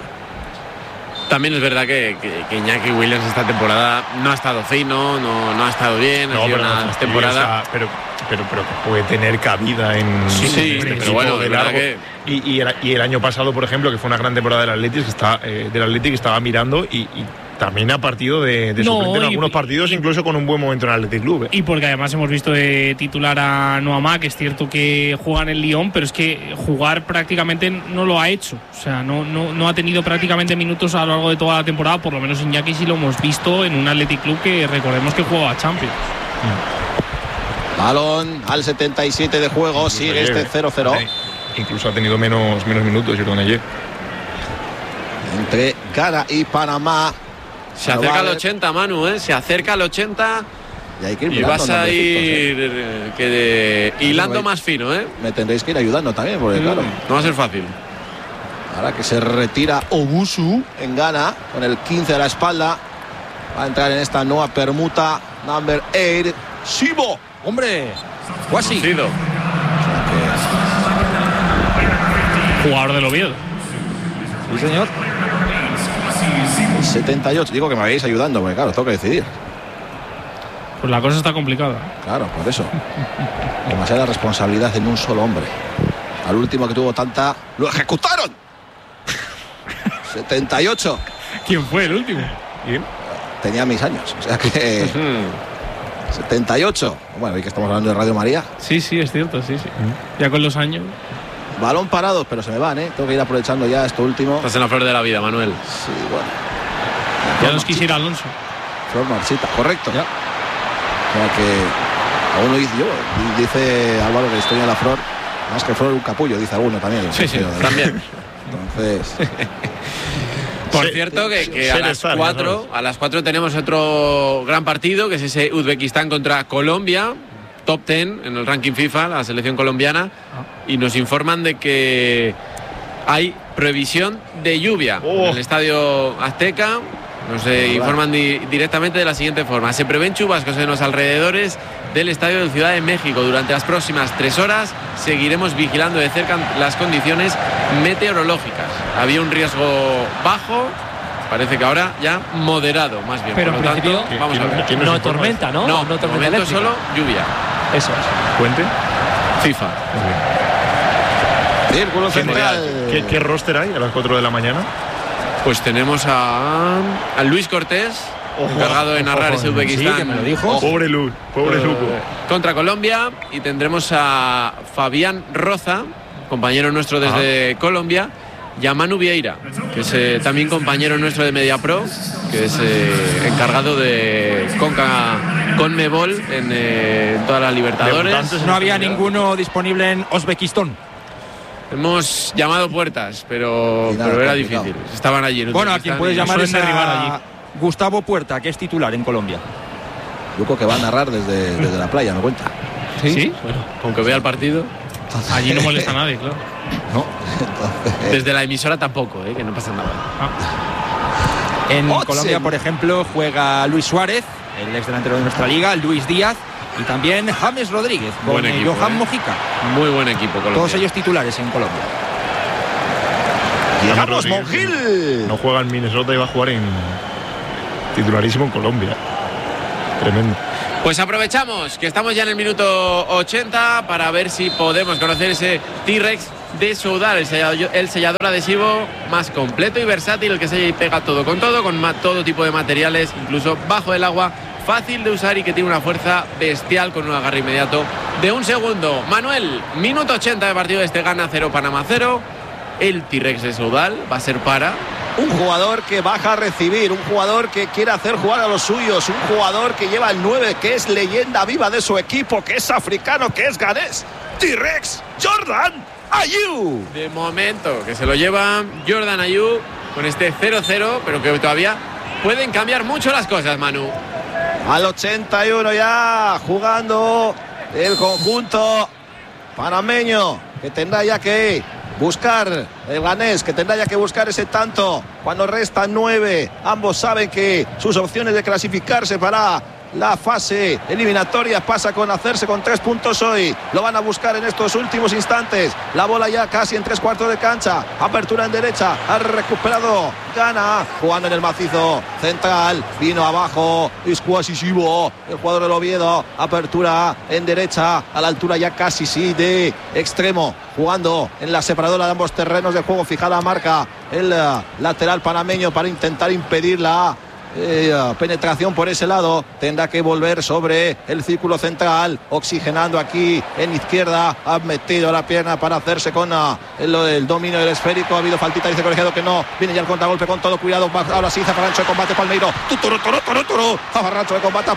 También es verdad que Iñaki Williams esta temporada no ha estado fino, no ha estado bien, ha sido una temporada... Pero puede tener cabida en este pero bueno, de largo. Y el año pasado, por ejemplo, que fue una gran temporada del Athletic, estaba mirando y también ha partido de suplente en algunos partidos, incluso con un buen momento en el Athletic Club. Y porque además hemos visto de titular a Noamá, que es cierto que juega en el Lyon, pero es que jugar prácticamente no lo ha hecho. O sea, no ha tenido prácticamente minutos a lo largo de toda la temporada, por lo menos Iñaki sí lo hemos visto en un Athletic Club que recordemos que juega a Champions. Balón al 77 de juego, incluso sigue ayer, este 0-0. Incluso ha tenido menos minutos Jordan Ayew. Entre Ghana y Panamá. Se acerca al 80, Manu, se acerca al 80 y vas a ir hilando más fino, Me tendréis que ir ayudando también, porque claro, no va a ser fácil. Ahora que se retira Obusu en Ghana con el 15 a la espalda, va a entrar en esta nueva permuta, number 8, Shibo. Hombre, Guasi. Jugador del Oviedo. Sí, señor. 78, digo que me vais ayudando, porque claro, tengo que decidir. Pues la cosa está complicada. Claro, por eso. Demasiada responsabilidad en un solo hombre. Al último que tuvo tanta, ¡lo ejecutaron! 78. ¿Quién fue el último? ¿Quién? Tenía mis años, o sea que 78. Bueno, y que estamos hablando de Radio María. Sí, es cierto, sí. Ya con los años. Balón parado, pero se me van, Tengo que ir aprovechando ya esto último. Estás en la flor de la vida, Manuel. Sí, bueno. Ya nos quisiera Alonso. Flor marchita, correcto. Ya. O sea que aún lo hice yo. Dice Álvaro que estoy en la flor. Más que flor un capullo, dice alguno también. Sí, también. Entonces. Por cierto, que a las 4 tenemos otro gran partido, que es ese Uzbekistán contra Colombia. Top 10 en el ranking FIFA, la selección colombiana. Y nos informan de que hay previsión de lluvia en el Estadio Azteca. Nos informan directamente de la siguiente forma. Se prevén chubascos en los alrededores del Estadio de Ciudad de México. Durante las próximas 3 horas seguiremos vigilando de cerca las condiciones meteorológicas. Había un riesgo bajo, parece que ahora ya moderado, más bien. Pero por lo tanto, vamos a ver. No tormenta, ¿no? No tormenta momento eléctrica. solo lluvia. Eso es. ¿Puente? FIFA. Círculo central. ¿Qué roster hay a las 4 de la mañana? Pues tenemos a Luis Cortés, encargado de narrar ese Uzbekistán. Sí, que me lo dijo. Pobre Luco. Contra Colombia. Y tendremos a Fabián Roza, compañero nuestro desde Colombia, y a Manu Vieira, que es también compañero nuestro de MediaPro, que es encargado de Conmebol en todas las Libertadores. No había ninguno disponible en Uzbekistán. Hemos llamado puertas, pero era difícil. Estaban allí. Bueno, a quien puedes llamar es arribar allí. Gustavo Puerta, que es titular en Colombia. Luco que va a narrar desde la playa, me cuenta. ¿Sí? Bueno, aunque vea el partido. Allí no molesta a nadie, claro. No, entonces... Desde la emisora tampoco, que no pasa nada. En Otsen. Colombia, por ejemplo, juega Luis Suárez, el ex delantero de nuestra liga, Luis Díaz y también James Rodríguez con Buen equipo, Johan Mojica. Muy buen equipo Colombia. Todos ellos titulares en Colombia. ¡Llegamos, Monjil! No juega en Minnesota y va a jugar en titularísimo en Colombia. Tremendo. Pues aprovechamos que estamos ya en el minuto 80 para ver si podemos conocer ese T-Rex de Soudal, el sellador adhesivo más completo y versátil, el que sella y pega todo con todo, con todo tipo de materiales, incluso bajo el agua, fácil de usar y que tiene una fuerza bestial con un agarre inmediato de 1 segundo. Manuel, minuto 80 de partido de este Ghana 0, Panamá 0. El T-Rex de Soudal va a ser para... Un jugador que baja a recibir, un jugador que quiere hacer jugar a los suyos, un jugador que lleva el 9, que es leyenda viva de su equipo, que es africano, que es ganés. T-Rex, Jordan Ayew. De momento, que se lo lleva Jordan Ayew con este 0-0, pero que todavía pueden cambiar mucho las cosas, Manu. Al 81 ya, jugando el conjunto panameño, que tendrá ya que buscar el ganés, que tendrá ya que buscar ese tanto cuando restan 9. Ambos saben que sus opciones de clasificarse para la fase eliminatoria pasa con hacerse con 3 puntos hoy. Lo van a buscar en estos últimos instantes. La bola ya casi en 3/4 de cancha. Apertura en derecha. Ha recuperado Ghana. Jugando en el macizo central. Vino abajo. Iscuasisivo, el jugador del Oviedo. Apertura en derecha. A la altura ya casi sí de extremo. Jugando en la separadora de ambos terrenos de juego. Fijada marca el lateral panameño para intentar impedir la penetración por ese lado. Tendrá que volver sobre el círculo central, oxigenando aquí en izquierda. Ha metido la pierna para hacerse con el dominio del esférico. Ha habido faltita, dice Colegiado que no. Viene ya el contragolpe con todo cuidado. Ahora sí, Zafarrancho de combate, Palmeiro. Zafarrancho de combate, ha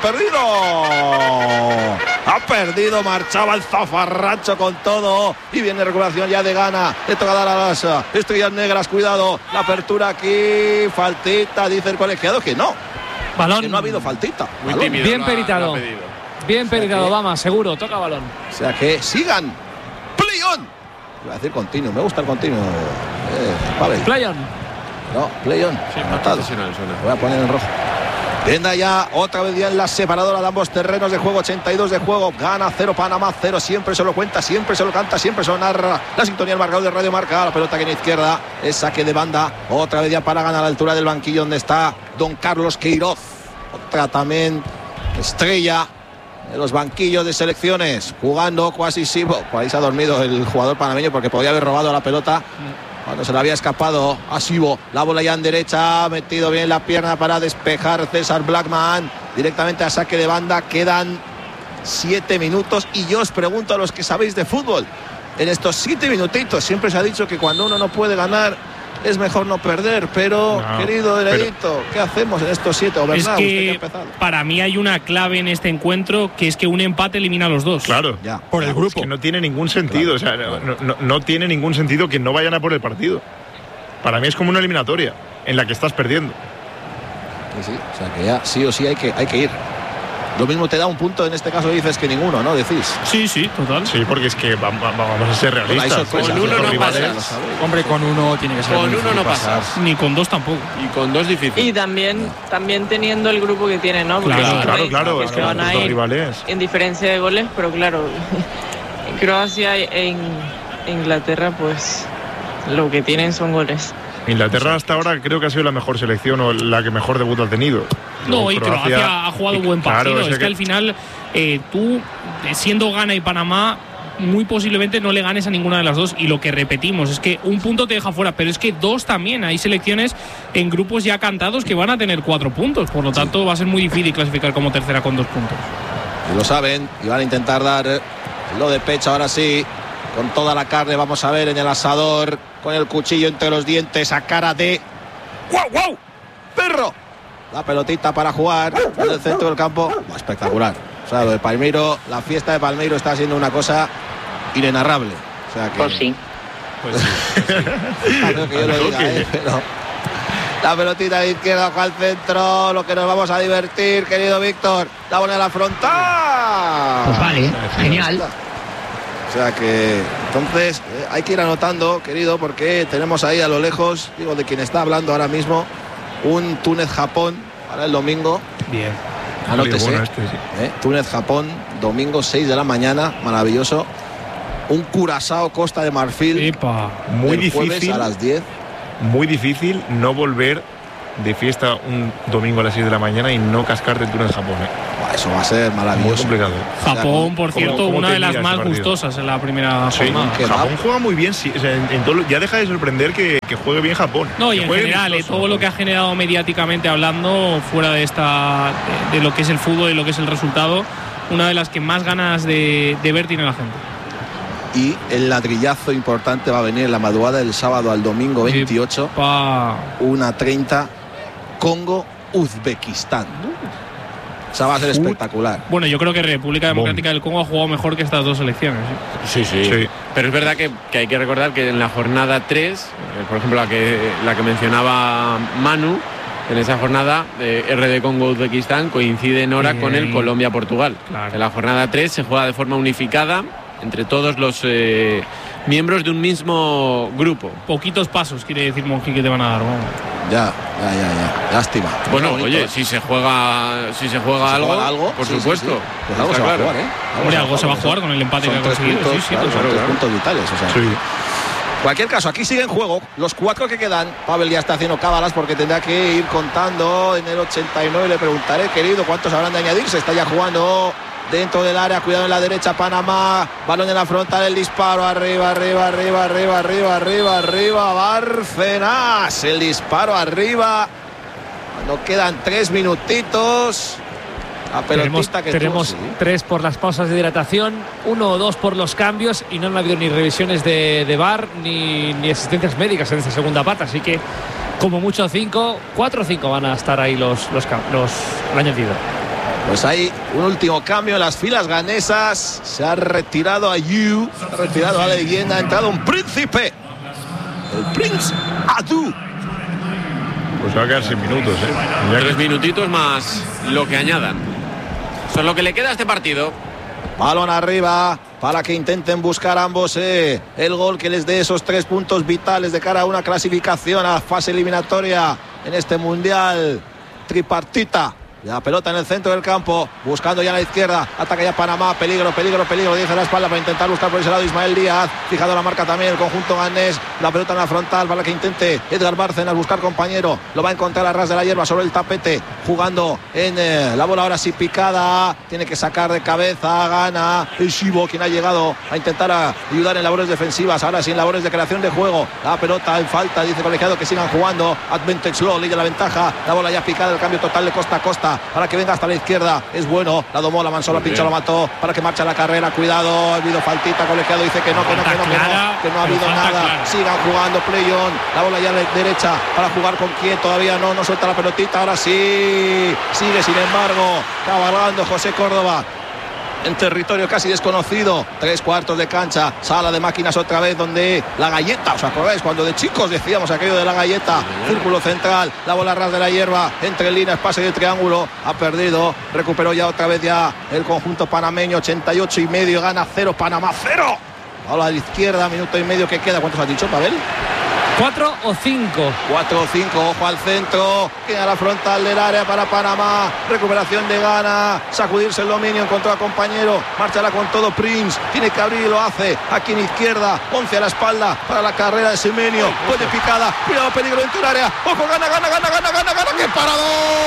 perdido, marchaba el Zafarrancho con todo. Y viene recuperación ya de Ghana. Le toca dar a las estrellas negras, cuidado. La apertura aquí, faltita, dice el Colegiado que no. Balón. Que no ha habido faltita. Muy tímido, bien peritado. Bien peritado, Bama, seguro, toca balón. O sea que sigan. Play on. Iba a decir continuo, me gusta el continuo. Pavel. Play on. No, play on. Sí, anotado. Lo voy a poner en rojo. Tienda ya otra vez ya en la separadora de ambos terrenos de juego. 82 de juego. Ghana 0, Panamá 0. Siempre se lo cuenta, siempre se lo canta, siempre se lo narra. La sintonía del marcador de Radio Marca. La pelota que en izquierda es saque de banda. Otra vez ya para Ghana a la altura del banquillo donde está Don Carlos Queiroz. Otra también estrella de los banquillos de selecciones. Jugando casi sí. Por ahí se ha dormido el jugador panameño porque podía haber robado la pelota cuando se le había escapado a Sibo. La bola ya en derecha, ha metido bien la pierna para despejar César Blackman. Directamente a saque de banda. Quedan 7 minutos y yo os pregunto a los que sabéis de fútbol, en estos 7 minutitos siempre se ha dicho que cuando uno no puede ganar es mejor no perder, pero no, querido Heredito, ¿qué hacemos en estos 7? O es que para mí hay una clave en este encuentro, que es que un empate elimina a los dos. Claro, ya, por el grupo. Es que no tiene ningún sentido, claro, o sea, no tiene ningún sentido que no vayan a por el partido. Para mí es como una eliminatoria en la que estás perdiendo. Sí, o sea que ya sí o sí hay que ir. Lo mismo te da un punto, en este caso dices que ninguno, ¿no? Decís. Sí, total. Sí, porque es que vamos a ser realistas. Con uno no pasas. Hombre, con uno tiene que ser. Con uno no pasas. Ni con dos tampoco. Y con dos difícil. Y también teniendo el grupo que tiene, ¿no? Porque claro. Es que van a ir rivales en diferencia de goles, pero claro, Croacia e Inglaterra, pues lo que tienen son goles. Inglaterra hasta ahora creo que ha sido la mejor selección o la que mejor debut ha tenido. No, y Croacia ha jugado buen partido. Claro, es que al final tú, siendo Ghana y Panamá, muy posiblemente no le ganes a ninguna de las dos. Y lo que repetimos es que un punto te deja fuera, pero es que dos también. Hay selecciones en grupos ya cantados que van a tener 4 puntos. Por lo tanto, va a ser muy difícil clasificar como tercera con 2 puntos. Y lo saben y van a intentar dar lo de pecho ahora sí. Con toda la carne, vamos a ver en el asador, con el cuchillo entre los dientes, a cara de ¡Wow! ¡Perro! La pelotita para jugar en el centro del campo. Espectacular. O sea, lo de Palmeiro, la fiesta de Palmeiro está siendo una cosa inenarrable. O sea que... Pues sí. No que yo lo diga, pero... La pelotita de izquierda, ojo al centro. Lo que nos vamos a divertir, querido Víctor. La bola en la frontal. Pues vale, genial. O sea que, entonces, hay que ir anotando, querido, porque tenemos ahí a lo lejos, digo, de quien está hablando ahora mismo, un Túnez-Japón para el domingo. Bien. Anótese. Bueno, sí. Túnez-Japón, domingo 6 de la mañana, maravilloso. Un Curazao-Costa de Marfil. Epa. Muy jueves difícil. A las 10. Muy difícil no volver de fiesta un domingo a las 6 de la mañana y no cascarte el Túnez-Japón. Eso va a ser maravilloso. Muy complicado. Japón, por cierto, ¿Cómo una de las termina más ese partido? gustosas en la primera Sí, jornada. Japón juega muy bien. Sí, o sea, ya deja de sorprender que juegue bien Japón. No, y que en juegue general, vistoso. todo lo que ha generado mediáticamente hablando, fuera de de lo que es el fútbol y lo que es el resultado, una de las que más ganas de ver tiene la gente. Y el ladrillazo importante va a venir en la madrugada del sábado al domingo 28. 1:30. Congo-Uzbekistán. O sea, va a ser espectacular. Bueno, yo creo que República Democrática del Congo ha jugado mejor que estas dos selecciones. Sí. Pero es verdad que hay que recordar que en la jornada 3, por ejemplo la que mencionaba Manu, en esa jornada RD Congo-Uzbekistán coincide en hora con el Colombia-Portugal. Claro. En la jornada 3 se juega de forma unificada entre todos los miembros de un mismo grupo. Poquitos pasos, quiere decir Monji, que te van a dar. Vamos. Ya. Lástima. Bueno, Bonito, oye, si se juega algo, por supuesto. Sí. Pues algo se va a jugar, Hombre, algo se va a jugar con el empate que ha conseguido. Puntos, Sí, son claro. 3 puntos vitales. O sea. Sí. En cualquier caso, aquí sigue en juego los 4 que quedan. Pavel ya está haciendo cábalas porque tendrá que ir contando en el 89. Le preguntaré, querido, cuántos habrán de añadir. Se está ya jugando dentro del área, cuidado en la derecha, Panamá, balón en la frontal, el disparo, arriba, Bárcenas, el disparo arriba, cuando quedan 3 minutitos, la pelotita que tenemos 3 por las pausas de hidratación, 1 o 2 por los cambios, y no han habido ni revisiones de VAR ni asistencias médicas en esta segunda parte, así que como mucho 4 o 5 van a estar ahí los añadidos. Pues hay un último cambio en las filas ganesas. Se ha retirado a Yu, se ha retirado a la leyenda, ha entrado un príncipe, el Prince Adu. Pues va a quedar sin minutos, 3 minutitos más lo que añadan. Eso es lo que le queda a este partido. Balón arriba para que intenten buscar ambos el gol que les dé esos 3 puntos vitales de cara a una clasificación a fase eliminatoria en este mundial tripartita. La pelota en el centro del campo, buscando ya a la izquierda, ataca ya Panamá, peligro, dice la espalda para intentar buscar por ese lado Ismael Díaz, fijado la marca también el conjunto ganés, la pelota en la frontal para que intente Edgar Bárcenas buscar compañero, lo va a encontrar a ras de la hierba sobre el tapete, jugando en la bola ahora sí picada, tiene que sacar de cabeza, gana el Shibo, quien ha llegado a intentar ayudar en labores defensivas, ahora sí en labores de creación de juego, la pelota en falta, dice colegiado que sigan jugando, Advantage Law, liga la ventaja, la bola ya picada, el cambio total de costa a costa, para que venga hasta la izquierda, es bueno, la domó, la mansó, la pinchó, la mató, para que marche la carrera, cuidado, ha habido faltita, colegiado dice que no ha habido nada, sigan jugando, play on, la bola ya a la derecha, para jugar con quién, todavía no suelta la pelotita, ahora sí, sigue sin embargo, cabalgando José Córdoba, en territorio casi desconocido, 3/4 de cancha, sala de máquinas otra vez donde la galleta, ¿os acordáis? Cuando de chicos decíamos aquello de la galleta, círculo central, la bola ras de la hierba, entre líneas, pase de triángulo, ha perdido, recuperó ya otra vez ya el conjunto panameño, 88,5, gana 0, Panamá 0, bola a la izquierda, minuto y medio que queda, ¿cuántos has dicho, Pavel? 4 o 5. 4 o 5, ojo al centro, queda la frontal del área para Panamá, recuperación de Gana, sacudirse el dominio, encontró a compañero, marchará con todo Prince, tiene que abrir y lo hace, aquí en izquierda, 11 a la espalda para la carrera de Semenyo, puede picada, cuidado, peligro dentro del área, ojo, gana, ¡qué paradón!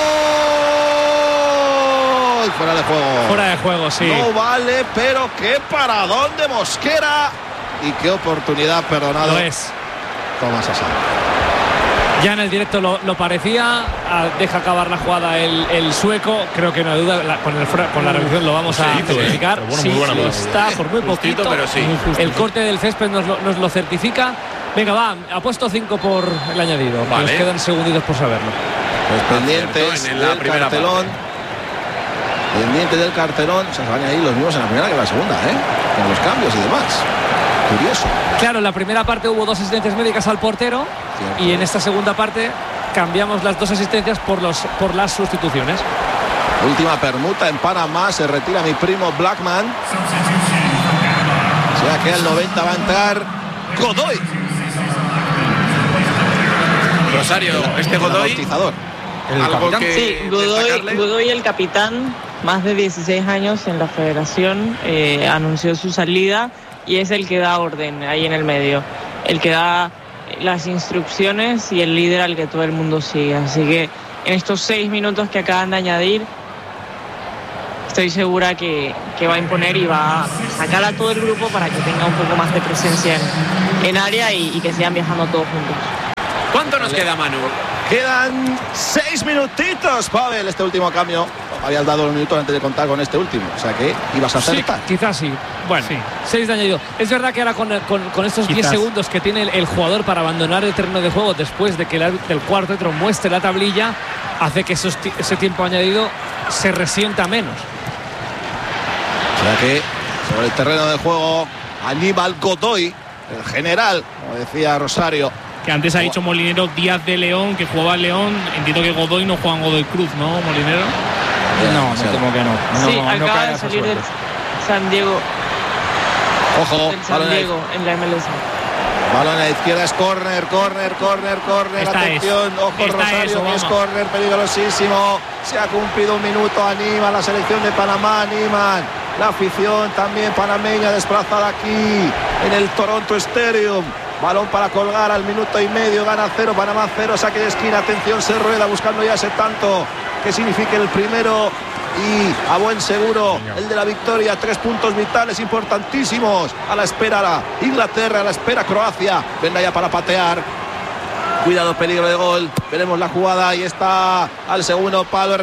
Fuera de juego. Fuera de juego, sí. No vale, pero qué paradón de Mosquera y qué oportunidad perdonado. Lo es. Tomás Asán. Ya en el directo lo parecía, deja acabar la jugada el sueco, creo que no hay duda, con la revisión lo vamos a certificar. Sí, lo está por muy poquito, pero sí. El corte del césped nos lo certifica. Venga, va, apuesto 5 por el añadido, vale. Nos quedan segunditos por saberlo. Pues pendientes en la del cartelón. Pendiente del cartelón, se van a ir los mismos en la primera que en la segunda, con los cambios y demás. Curioso. Claro, en la primera parte hubo 2 asistencias médicas al portero. Cierto. Y en esta segunda parte cambiamos las 2 asistencias por las sustituciones. Última permuta en Panamá, se retira mi primo Blackman. O sea que al 90 va a entrar Godoy. Rosario, este Godoy. Sí, Godoy, el capitán, más de 16 años en la federación, anunció su salida y es el que da orden ahí en el medio. El que da las instrucciones y el líder al que todo el mundo sigue. Así que en estos 6 minutos que acaban de añadir, estoy segura que va a imponer y va a sacar a todo el grupo para que tenga un poco más de presencia en área y que sigan viajando todos juntos. ¿Cuánto nos queda, Manu? Quedan 6 minutitos, Pavel. Este último cambio habías dado los minutos antes de contar con este último, o sea que ibas a acertar. Sí, quizás sí. Bueno, sí. 6 de añadido. Es verdad que ahora con estos 10 segundos que tiene el jugador para abandonar el terreno de juego después de que el cuarto árbitro muestre la tablilla, hace que ese tiempo añadido se resienta menos. O sea que sobre el terreno de juego, Aníbal Godoy, el general, como decía Rosario. Que antes ha dicho Molinero Díaz de León, que jugaba León. Entiendo que Godoy no juega en Godoy Cruz, ¿no, Molinero? No, me temo que no. Sí, acaba de salir del San Diego. Ojo, del San Diego en la MLS. Balón a la izquierda, es córner. Atención, ojo Rosario, que es córner peligrosísimo. Se ha cumplido un minuto, anima la selección de Panamá, animan la afición también panameña desplazada aquí en el Toronto Stadium. Balón para colgar al minuto y medio, gana 0, Panamá 0, saque de esquina, atención, se rueda buscando ya ese tanto que signifique el primero y a buen seguro el de la victoria. 3 puntos vitales importantísimos. A la espera Inglaterra, a la espera Croacia. Venga ya para patear. Cuidado, peligro de gol. Veremos la jugada. Ahí está al segundo palo, el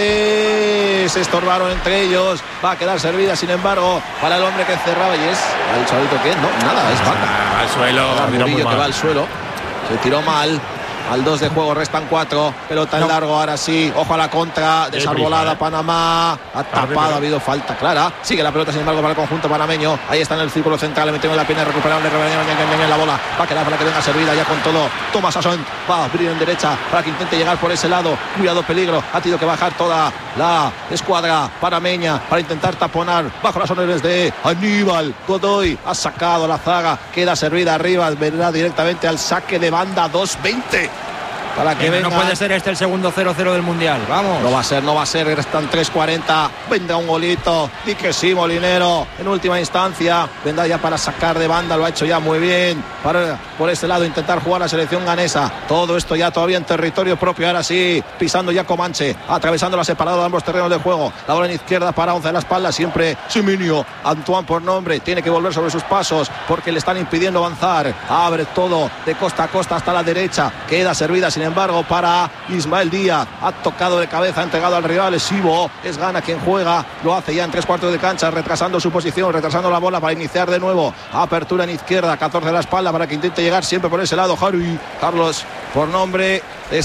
remate. Se estorbaron entre ellos. Va a quedar servida, sin embargo, para el hombre que cerraba. Y es el chavito que no, nada, es vaca. Al suelo. Murillo que va al suelo. Se tiró mal. Al 2 de juego restan 4. Pelota en largo, ahora sí. Ojo a la contra. Desarbolada Panamá. Ha tapado, ha habido falta clara. Sigue la pelota, sin embargo, para el conjunto panameño. Ahí está en el círculo central. Le metemos la pierna recuperable. La bola va a quedar para que venga servida ya con todo. Tomás Asson va a abrir en derecha para que intente llegar por ese lado. Cuidado, peligro. Ha tenido que bajar toda la escuadra panameña para intentar taponar bajo las órdenes de Aníbal Godoy. Ha sacado la zaga. Queda servida arriba. Vendrá directamente al saque de banda 2-20. Para que venga. No puede ser este el segundo 0-0 del Mundial. Vamos. No va a ser. Restan 3:40. Vendrá un golito. Di que sí, Molinero. En última instancia. Vendrá ya para sacar de banda. Lo ha hecho ya muy bien. Para por este lado intentar jugar la selección ganesa. Todo esto ya todavía en territorio propio. Ahora sí. Pisando ya Comanche. Atravesando la separada de ambos terrenos de juego. La bola en izquierda para 11 a la espalda. Siempre Siminio. Antoine por nombre. Tiene que volver sobre sus pasos porque le están impidiendo avanzar. Abre todo de costa a costa hasta la derecha. Queda servida, sin embargo, para Ismael Díaz. Ha tocado de cabeza, ha entregado al rival. Es Ivo, es Gana quien juega. Lo hace ya en 3/4 de cancha, retrasando su posición, retrasando la bola para iniciar de nuevo. Apertura en izquierda, 14 de la espalda para que intente llegar siempre por ese lado. Carlos por nombre.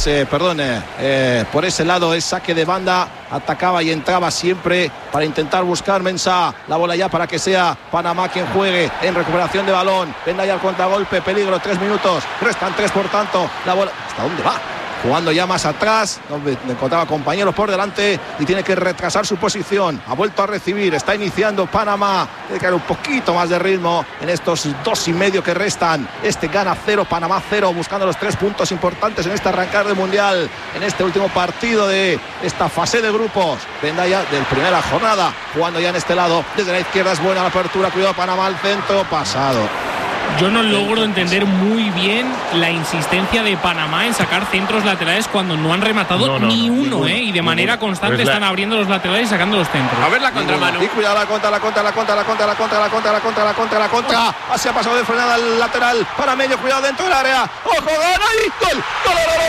Por ese lado es saque de banda. Atacaba y entraba siempre para intentar buscar Mensah. La bola ya para que sea Panamá quien juegue en recuperación de balón. Venga ya al contragolpe, peligro, 3 minutos. Restan 3, por tanto. La bola. ¿Hasta dónde va? Jugando ya más atrás, donde encontraba compañeros por delante y tiene que retrasar su posición. Ha vuelto a recibir, está iniciando Panamá. Tiene que dar un poquito más de ritmo en estos 2,5 que restan. Gana 0, Panamá 0, buscando los 3 puntos importantes en este arrancar de Mundial, en este último partido de esta fase de grupos. Vendrá ya de primera jornada, jugando ya en este lado. Desde la izquierda es buena la apertura, cuidado Panamá al centro, pasado. Yo no logro entender muy bien la insistencia de Panamá en sacar centros laterales cuando no han rematado ni uno, y de manera constante están abriendo los laterales y sacando los centros. A ver la contra, Manu. Y cuidado la contra. Así ha pasado de frenada al lateral panameño, cuidado dentro del área. ¡Ojo, gana y gol! ¡Gol!